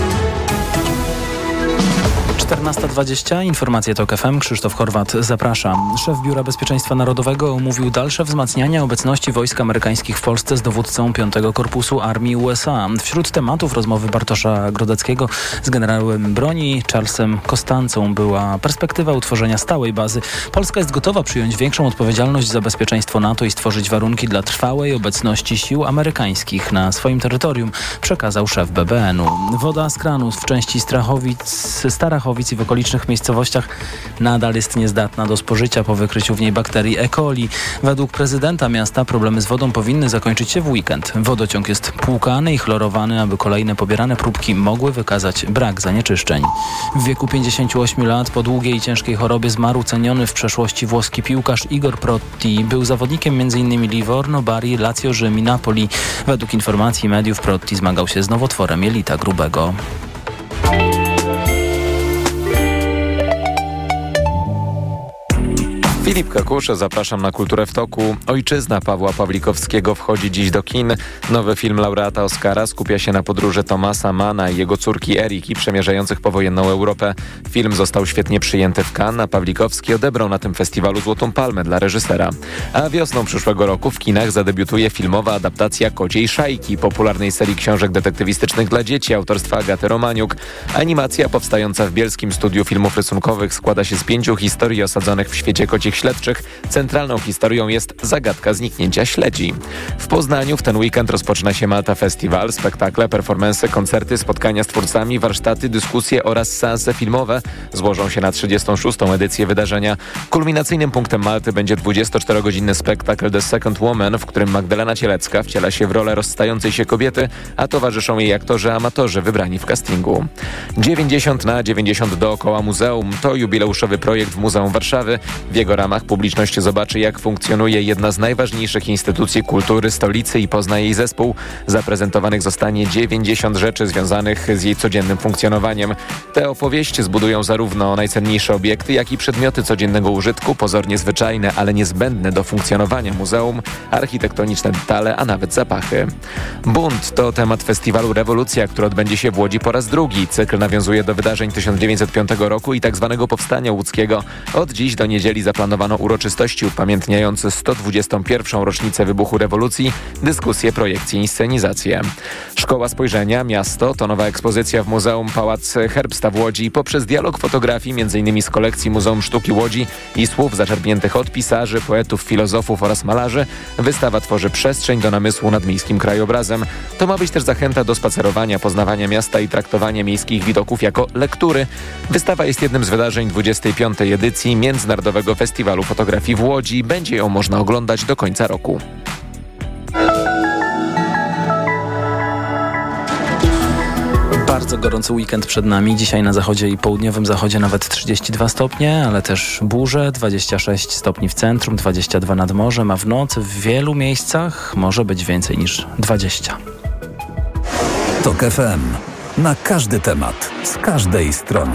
czternasta dwadzieścia, informacje TOK F M, Krzysztof Horwat, zapraszam. Szef Biura Bezpieczeństwa Narodowego omówił dalsze wzmacnianie obecności wojsk amerykańskich w Polsce z dowódcą piątego Korpusu Armii U S A. Wśród tematów rozmowy Bartosza Grodeckiego z generałem broni Charlesem Costancą była perspektywa utworzenia stałej bazy. Polska jest gotowa przyjąć większą odpowiedzialność za bezpieczeństwo NATO i stworzyć warunki dla trwałej obecności sił amerykańskich na swoim terytorium, przekazał szef B B N u. Woda z kranu w części Strachowic, Starachowic i w okolicznych miejscowościach nadal jest niezdatna do spożycia po wykryciu w niej bakterii E. coli. Według prezydenta miasta problemy z wodą powinny zakończyć się w weekend. Wodociąg jest płukany i chlorowany, aby kolejne pobierane próbki mogły wykazać brak zanieczyszczeń. W wieku pięćdziesięciu ośmiu lat po długiej i ciężkiej chorobie zmarł ceniony w przeszłości włoski piłkarz Igor Protti. Był zawodnikiem m in Livorno, Bari, Lazio, Rzym i Napoli. Według informacji mediów Protti zmagał się z nowotworem jelita grubego. Filip Kakusz, zapraszam na Kulturę w toku. Ojczyzna Pawła Pawlikowskiego wchodzi dziś do kin. Nowy film laureata Oscara skupia się na podróży Thomasa Manna i jego córki Eriki przemierzających powojenną Europę. Film został świetnie przyjęty w Cannes, a Pawlikowski odebrał na tym festiwalu Złotą Palmę dla reżysera. A wiosną przyszłego roku w kinach zadebiutuje filmowa adaptacja Kociej Szajki, popularnej serii książek detektywistycznych dla dzieci autorstwa Agaty Romaniuk. Animacja powstająca w Bielskim Studiu Filmów Rysunkowych składa się z pięciu historii osadzonych w świecie kocich śledczych. Centralną historią jest zagadka zniknięcia śledzi. W Poznaniu w ten weekend rozpoczyna się Malta Festival. Spektakle, performanse, koncerty, spotkania z twórcami, warsztaty, dyskusje oraz seanse filmowe złożą się na trzydziestą szóstą edycję wydarzenia. Kulminacyjnym punktem Malty będzie dwudziestoczterogodzinny spektakl The Second Woman, w którym Magdalena Cielecka wciela się w rolę rozstającej się kobiety, a towarzyszą jej aktorzy amatorzy wybrani w castingu. dziewięćdziesiąt na dziewięćdziesiąt dookoła muzeum to jubileuszowy projekt w Muzeum Warszawy. W jego ramach publiczność zobaczy, jak funkcjonuje jedna z najważniejszych instytucji kultury stolicy i pozna jej zespół. Zaprezentowanych zostanie dziewięćdziesiąt rzeczy związanych z jej codziennym funkcjonowaniem. Te opowieści zbudują zarówno najcenniejsze obiekty, jak i przedmioty codziennego użytku, pozornie zwyczajne, ale niezbędne do funkcjonowania muzeum, architektoniczne detale, a nawet zapachy. Bunt to temat festiwalu Rewolucja, który odbędzie się w Łodzi po raz drugi. Cykl nawiązuje do wydarzeń tysiąc dziewięćset piątego roku i tzw. Powstania Łódzkiego. Od dziś do niedzieli zaplanowano uroczystości upamiętniające sto dwudziestą pierwszą rocznicę wybuchu rewolucji, dyskusje, projekcje, inscenizacje. Szkoła Spojrzenia, Miasto to nowa ekspozycja w Muzeum Pałac Herbsta w Łodzi. Poprzez dialog fotografii m.in. z kolekcji Muzeum Sztuki Łodzi i słów zaczerpniętych od pisarzy, poetów, filozofów oraz malarzy, wystawa tworzy przestrzeń do namysłu nad miejskim krajobrazem. To ma być też zachęta do spacerowania, poznawania miasta i traktowania miejskich widoków jako lektury. Wystawa jest jednym z wydarzeń dwudziestej piątej edycji Międzynarodowego Festiwalu Fotografii w Łodzi. Będzie ją można oglądać do końca roku. Bardzo gorący weekend przed nami. Dzisiaj na zachodzie i południowym zachodzie nawet trzydzieści dwa stopnie, ale też burze, dwadzieścia sześć stopni w centrum, dwadzieścia dwa nad morzem, a w nocy w wielu miejscach może być więcej niż dwadzieścia. TOK F M. Na każdy temat, z każdej strony.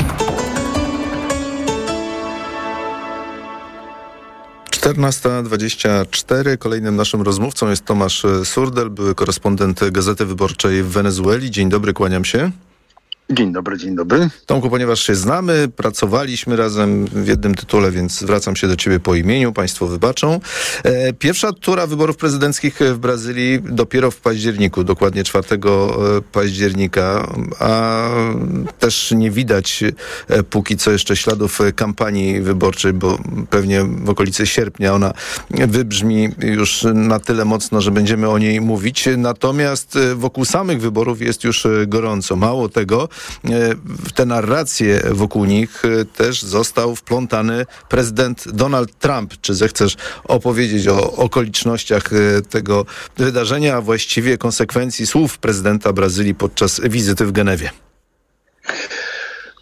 czternasta dwadzieścia cztery. Kolejnym naszym rozmówcą jest Tomasz Surdel, były korespondent Gazety Wyborczej w Wenezueli. Dzień dobry, kłaniam się. Dzień dobry, dzień dobry. Tomku, ponieważ się znamy, pracowaliśmy razem w jednym tytule, więc zwracam się do ciebie po imieniu, państwo wybaczą. E, pierwsza tura wyborów prezydenckich w Brazylii dopiero w październiku, dokładnie czwartego października, a też nie widać e, póki co jeszcze śladów kampanii wyborczej, bo pewnie w okolicy sierpnia ona wybrzmi już na tyle mocno, że będziemy o niej mówić. Natomiast wokół samych wyborów jest już gorąco. Mało tego, w te narracje wokół nich też został wplątany prezydent Donald Trump. Czy zechcesz opowiedzieć o okolicznościach tego wydarzenia, a właściwie konsekwencji słów prezydenta Brazylii podczas wizyty w Genewie?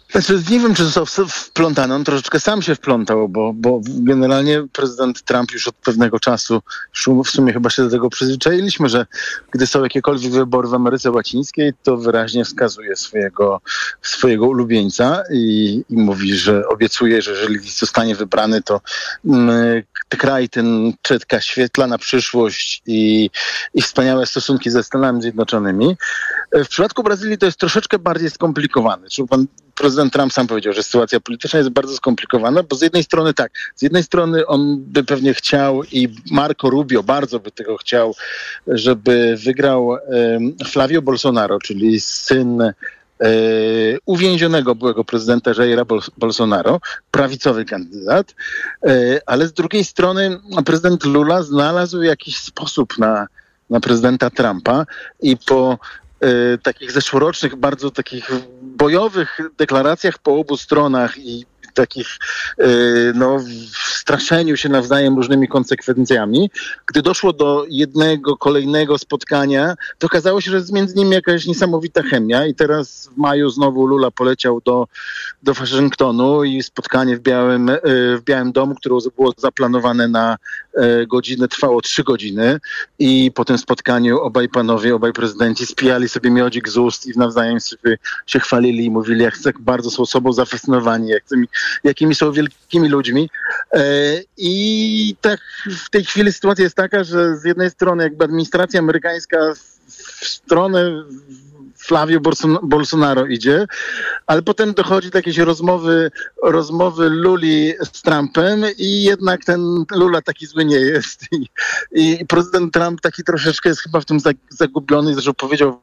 Znaczy, nie wiem, czy został wplątany. On troszeczkę sam się wplątał, bo, bo generalnie prezydent Trump już od pewnego czasu, w sumie chyba się do tego przyzwyczailiśmy, że gdy są jakiekolwiek wybory w Ameryce Łacińskiej, to wyraźnie wskazuje swojego, swojego ulubieńca i, i mówi, że obiecuje, że jeżeli zostanie wybrany, to mm, kraj ten czeka świetlana przyszłość i, i wspaniałe stosunki ze Stanami Zjednoczonymi. W przypadku Brazylii to jest troszeczkę bardziej skomplikowane. Czyli pan prezydent Trump sam powiedział, że sytuacja polityczna jest bardzo skomplikowana, bo z jednej strony tak, z jednej strony on by pewnie chciał i Marco Rubio bardzo by tego chciał, żeby wygrał um, Flavio Bolsonaro, czyli syn e, uwięzionego byłego prezydenta Jaira Bol- Bolsonaro, prawicowy kandydat, e, ale z drugiej strony prezydent Lula znalazł jakiś sposób na, na prezydenta Trumpa i po y, takich zeszłorocznych, bardzo takich bojowych deklaracjach po obu stronach i takich y, no, straszeniu się nawzajem różnymi konsekwencjami. Gdy doszło do jednego, kolejnego spotkania, to okazało się, że jest między nimi jakaś niesamowita chemia i teraz w maju znowu Lula poleciał do, do Waszyngtonu i spotkanie w Białym, y, w Białym Domu, które było zaplanowane na y, godzinę, trwało trzy godziny i po tym spotkaniu obaj panowie, obaj prezydenci spijali sobie miodzik z ust i nawzajem sobie się chwalili i mówili, jak bardzo są sobą zafascynowani, jak chcą jakimi są wielkimi ludźmi. I tak w tej chwili sytuacja jest taka, że z jednej strony jakby administracja amerykańska w stronę Flavio Bolsonaro idzie, ale potem dochodzi do jakiejś rozmowy, rozmowy Luli z Trumpem i jednak ten Lula taki zły nie jest. I, i prezydent Trump taki troszeczkę jest chyba w tym zagubiony, zresztą powiedział,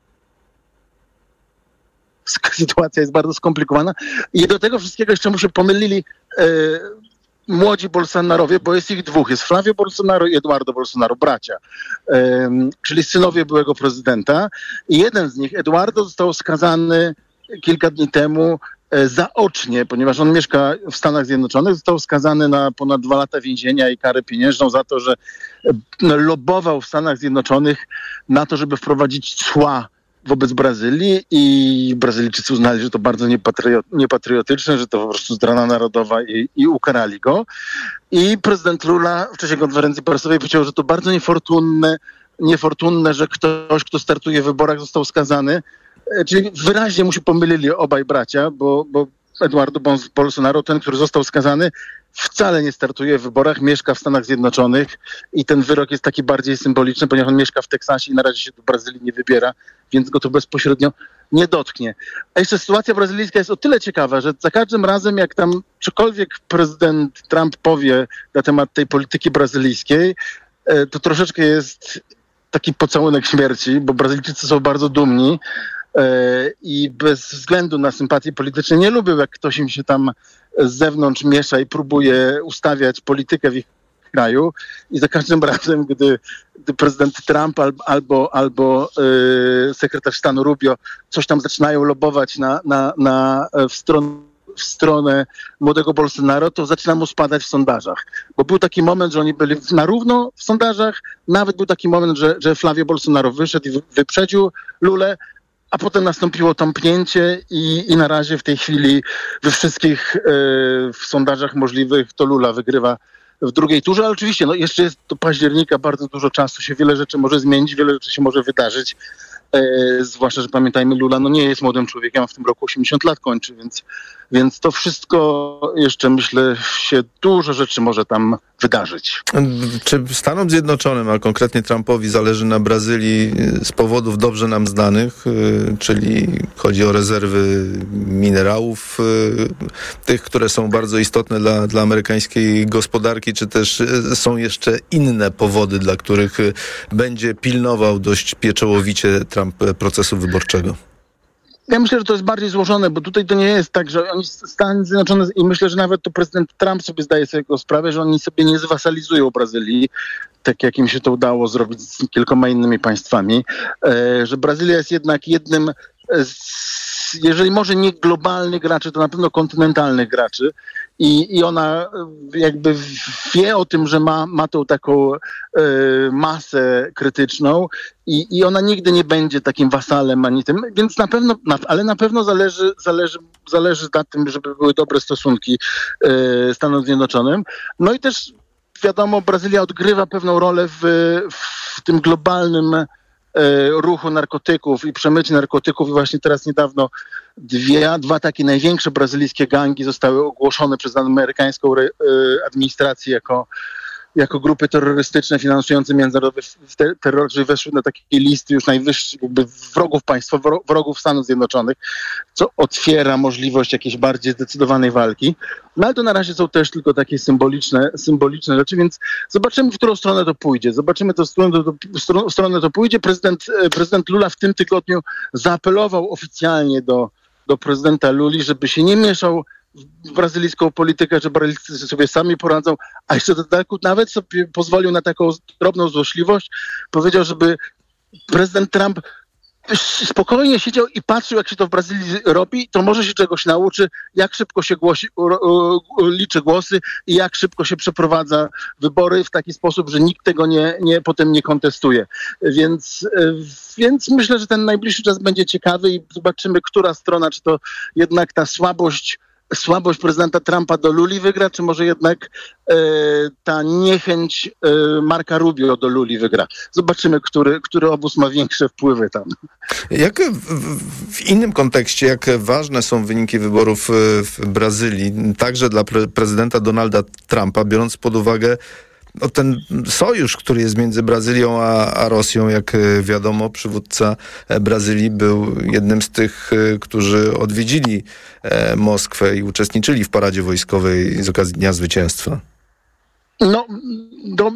sytuacja jest bardzo skomplikowana i do tego wszystkiego jeszcze mu się pomylili e, młodzi Bolsonarowie, bo jest ich dwóch. Jest Flavio Bolsonaro i Eduardo Bolsonaro, bracia, e, czyli synowie byłego prezydenta. I jeden z nich, Eduardo, został skazany kilka dni temu e, zaocznie, ponieważ on mieszka w Stanach Zjednoczonych, został skazany na ponad dwa lata więzienia i karę pieniężną za to, że e, lobował w Stanach Zjednoczonych na to, żeby wprowadzić cła wobec Brazylii i Brazylijczycy uznali, że to bardzo niepatriot, niepatriotyczne, że to po prostu zdrada narodowa i, i ukarali go. I prezydent Lula w czasie konferencji prasowej powiedział, że to bardzo niefortunne, niefortunne, że ktoś, kto startuje w wyborach, został skazany. Czyli wyraźnie mu się pomylili obaj bracia, bo, bo Eduardo Bolsonaro, ten, który został skazany, wcale nie startuje w wyborach, mieszka w Stanach Zjednoczonych i ten wyrok jest taki bardziej symboliczny, ponieważ on mieszka w Teksasie i na razie się do Brazylii nie wybiera, więc go to bezpośrednio nie dotknie. A jeszcze sytuacja brazylijska jest o tyle ciekawa, że za każdym razem, jak tam cokolwiek prezydent Trump powie na temat tej polityki brazylijskiej, to troszeczkę jest taki pocałunek śmierci, bo Brazylijczycy są bardzo dumni i bez względu na sympatie polityczne nie lubią, jak ktoś im się tam z zewnątrz miesza i próbuje ustawiać politykę w ich kraju. I za każdym razem, gdy, gdy prezydent Trump albo, albo, albo yy, sekretarz stanu Rubio coś tam zaczynają lobować na, na, na, w, stron, w stronę młodego Bolsonaro, to zaczyna mu spadać w sondażach. Bo był taki moment, że oni byli na równo w sondażach, nawet był taki moment, że, że Flavio Bolsonaro wyszedł i wyprzedził Lulę, a potem nastąpiło tąpnięcie i, i na razie w tej chwili we wszystkich e, w sondażach możliwych to Lula wygrywa w drugiej turze, ale oczywiście no, jeszcze jest do października bardzo dużo czasu, się wiele rzeczy może zmienić, wiele rzeczy się może wydarzyć, e, zwłaszcza, że pamiętajmy, Lula no, nie jest młodym człowiekiem, a w tym roku osiemdziesiąt lat kończy, więc, więc to wszystko jeszcze, myślę, się dużo rzeczy może tam wydarzyć. Czy Stanom Zjednoczonym, a konkretnie Trumpowi, zależy na Brazylii z powodów dobrze nam znanych, czyli chodzi o rezerwy minerałów, tych, które są bardzo istotne dla, dla amerykańskiej gospodarki, czy też są jeszcze inne powody, dla których będzie pilnował dość pieczołowicie Trump procesu wyborczego? Ja myślę, że to jest bardziej złożone, bo tutaj to nie jest tak, że oni Stany Zjednoczone i myślę, że nawet to prezydent Trump sobie zdaje sobie tego sprawę, że oni sobie nie zwasalizują Brazylii, tak jak im się to udało zrobić z kilkoma innymi państwami, że Brazylia jest jednak jednym z jeżeli może nie globalnych graczy, to na pewno kontynentalnych graczy. I, I ona jakby wie o tym, że ma, ma tą taką e, masę krytyczną i, i ona nigdy nie będzie takim wasalem ani tym, więc na pewno, na, ale na pewno zależy, zależy, zależy na tym, żeby były dobre stosunki e, Stanom Zjednoczonym. No i też wiadomo, Brazylia odgrywa pewną rolę w, w tym globalnym ruchu narkotyków i przemycie narkotyków i właśnie teraz niedawno dwie, dwa takie największe brazylijskie gangi zostały ogłoszone przez amerykańską administrację jako, jako grupy terrorystyczne finansujące międzynarodowy terror, że weszły na takie listy już najwyższych jakby wrogów państwa, wrogów Stanów Zjednoczonych, co otwiera możliwość jakiejś bardziej zdecydowanej walki. No ale to na razie są też tylko takie symboliczne, symboliczne rzeczy, więc zobaczymy, w którą stronę to pójdzie. Zobaczymy, w którą to, stronę to pójdzie. Prezydent, prezydent Lula w tym tygodniu zaapelował oficjalnie do, do prezydenta Luli, żeby się nie mieszał w brazylijską politykę, że Brazylijczycy sobie sami poradzą, a jeszcze dodatku nawet sobie pozwolił na taką drobną złośliwość. Powiedział, żeby prezydent Trump spokojnie siedział i patrzył, jak się to w Brazylii robi, to może się czegoś nauczy, jak szybko się głosi, liczy głosy i jak szybko się przeprowadza wybory w taki sposób, że nikt tego nie, nie, potem nie kontestuje. Więc, więc myślę, że ten najbliższy czas będzie ciekawy i zobaczymy, która strona, czy to jednak ta słabość słabość prezydenta Trumpa do Luli wygra, czy może jednak e, ta niechęć e, Marca Rubio do Luli wygra. Zobaczymy, który, który obóz ma większe wpływy tam. Jak w, w innym kontekście, jak ważne są wyniki wyborów w Brazylii, także dla pre- prezydenta Donalda Trumpa, biorąc pod uwagę no, ten sojusz, który jest między Brazylią a, a Rosją, jak wiadomo, przywódca Brazylii był jednym z tych, którzy odwiedzili Moskwę i uczestniczyli w paradzie wojskowej z okazji Dnia Zwycięstwa. No, do,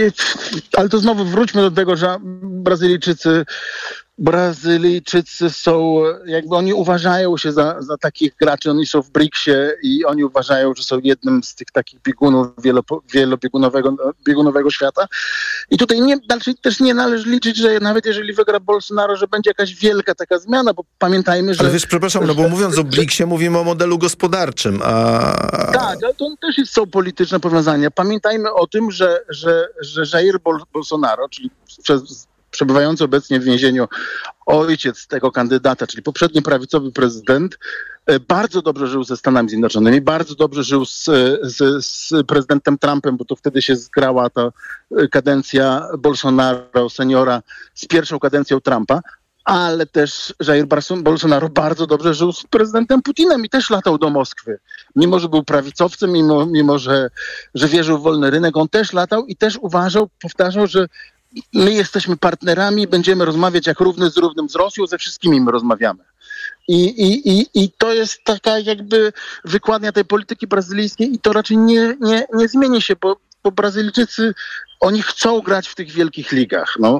ale to znowu wróćmy do tego, że Brazylijczycy Brazylijczycy są, jakby oni uważają się za, za takich graczy, oni są w briksie i oni uważają, że są jednym z tych takich biegunów wielobiegunowego biegunowego świata. I tutaj nie, znaczy też nie należy liczyć, że nawet jeżeli wygra Bolsonaro, że będzie jakaś wielka taka zmiana, bo pamiętajmy, że... Ale wiesz, przepraszam, no bo mówiąc o briksie, mówimy o modelu gospodarczym, a... Tak, ale to też jest, są polityczne powiązania. Pamiętajmy o tym, że, że, że Jair Bolsonaro, czyli przez przebywający obecnie w więzieniu ojciec tego kandydata, czyli poprzedni prawicowy prezydent, bardzo dobrze żył ze Stanami Zjednoczonymi, bardzo dobrze żył z, z, z prezydentem Trumpem, bo to wtedy się zgrała ta kadencja Bolsonaro seniora z pierwszą kadencją Trumpa, ale też Jair Bolsonaro bardzo dobrze żył z prezydentem Putinem i też latał do Moskwy. Mimo, że był prawicowcem, mimo, mimo że, że wierzył w wolny rynek, on też latał i też uważał, powtarzał, że my jesteśmy partnerami, będziemy rozmawiać jak równy z równym z Rosją, ze wszystkimi my rozmawiamy. I, i, i, i to jest taka jakby wykładnia tej polityki brazylijskiej i to raczej nie, nie, nie zmieni się, bo, bo Brazylijczycy, oni chcą grać w tych wielkich ligach, no.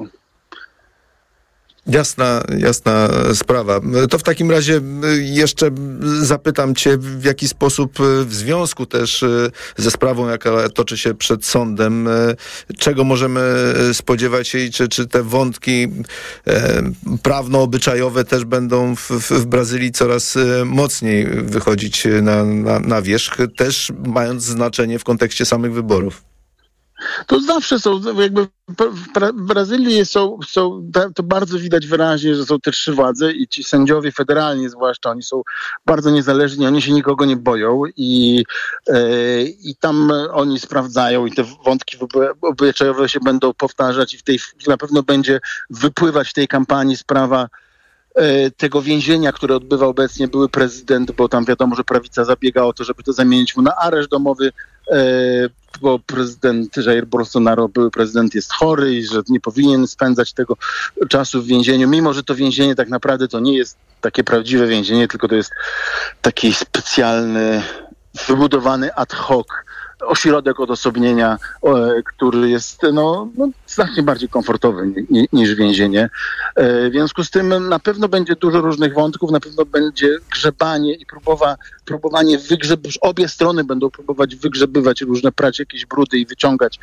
Jasna, jasna sprawa. To w takim razie jeszcze zapytam cię, w jaki sposób w związku też ze sprawą, jaka toczy się przed sądem, czego możemy spodziewać się i czy, czy te wątki prawno-obyczajowe też będą w, w Brazylii coraz mocniej wychodzić na, na, na wierzch, też mając znaczenie w kontekście samych wyborów. To zawsze są, jakby w Brazylii są, są, to bardzo widać wyraźnie, że są te trzy władze i ci sędziowie federalni zwłaszcza, oni są bardzo niezależni, oni się nikogo nie boją i, yy, i tam oni sprawdzają i te wątki obyczajowe się będą powtarzać i w tej na pewno będzie wypływać w tej kampanii sprawa tego więzienia, które odbywa obecnie były prezydent, bo tam wiadomo, że prawica zabiega o to, żeby to zamienić mu na areszt domowy, bo prezydent Jair Bolsonaro, były prezydent, jest chory i że nie powinien spędzać tego czasu w więzieniu, mimo że to więzienie tak naprawdę to nie jest takie prawdziwe więzienie, tylko to jest taki specjalny, wybudowany ad hoc ośrodek odosobnienia, który jest no, no, znacznie bardziej komfortowy ni, niż więzienie. W związku z tym na pewno będzie dużo różnych wątków, na pewno będzie grzebanie i próbowa, próbowanie wygrzebywać, obie strony będą próbować wygrzebywać różne, prać jakieś brudy i wyciągać.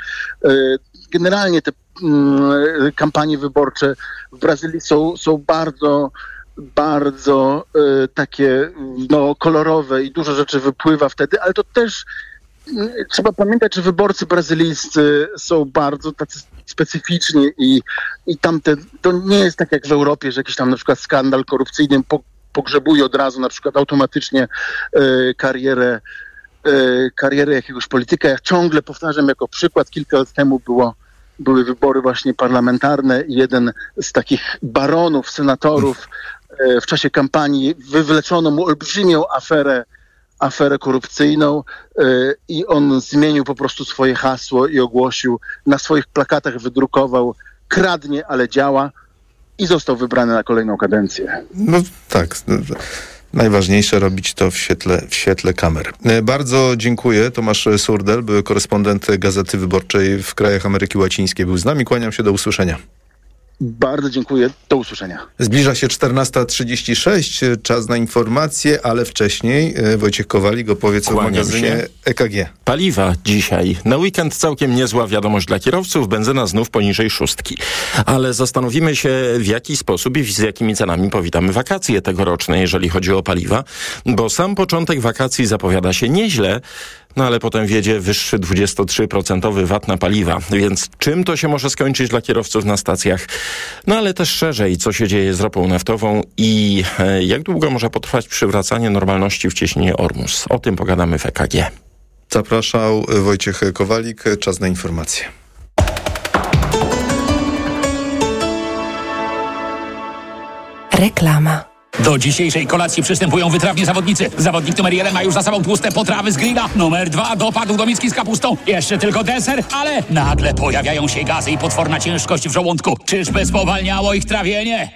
Generalnie te kampanie wyborcze w Brazylii są, są bardzo bardzo y, takie no, kolorowe i dużo rzeczy wypływa wtedy, ale to też y, trzeba pamiętać, że wyborcy brazylijscy są bardzo tacy specyficzni i, i tamte, to nie jest tak jak w Europie, że jakiś tam na przykład skandal korupcyjny po, pogrzebuje od razu na przykład automatycznie y, karierę, y, karierę jakiegoś polityka. Ja ciągle powtarzam jako przykład, kilka lat temu było były wybory właśnie parlamentarne i jeden z takich baronów, senatorów w czasie kampanii wywleczono mu olbrzymią aferę, aferę korupcyjną i on zmienił po prostu swoje hasło i ogłosił, na swoich plakatach wydrukował: kradnie, ale działa, i został wybrany na kolejną kadencję. No tak. Najważniejsze robić to w świetle, w świetle kamer. Bardzo dziękuję. Tomasz Surdel, były korespondent Gazety Wyborczej w krajach Ameryki Łacińskiej, był z nami. Kłaniam się, do usłyszenia. Bardzo dziękuję. Do usłyszenia. Zbliża się czternasta trzydzieści sześć, czas na informacje, ale wcześniej Wojciech Kowalik opowie co o magazynie się. E K G. Paliwa dzisiaj. Na weekend całkiem niezła wiadomość dla kierowców. Benzyna znów poniżej szóstki. Ale zastanowimy się, w jaki sposób i z jakimi cenami powitamy wakacje tegoroczne, jeżeli chodzi o paliwa. Bo sam początek wakacji zapowiada się nieźle, no ale potem wiedzie wyższy dwudziestotrzyprocentowy V A T na paliwa. Więc czym to się może skończyć dla kierowców na stacjach? No ale też szerzej, co się dzieje z ropą naftową i e, jak długo może potrwać przywracanie normalności w cieśninie Ormus. O tym pogadamy w E K G. Zapraszał Wojciech Kowalik. Czas na informacje. Reklama. Do dzisiejszej kolacji przystępują wytrawni zawodnicy. Zawodnik numer jeden ma już za sobą tłuste potrawy z grilla. Numer dwa dopadł do miski z kapustą. Jeszcze tylko deser, ale nagle pojawiają się gazy i potworna ciężkość w żołądku. Czyżby spowalniało ich trawienie?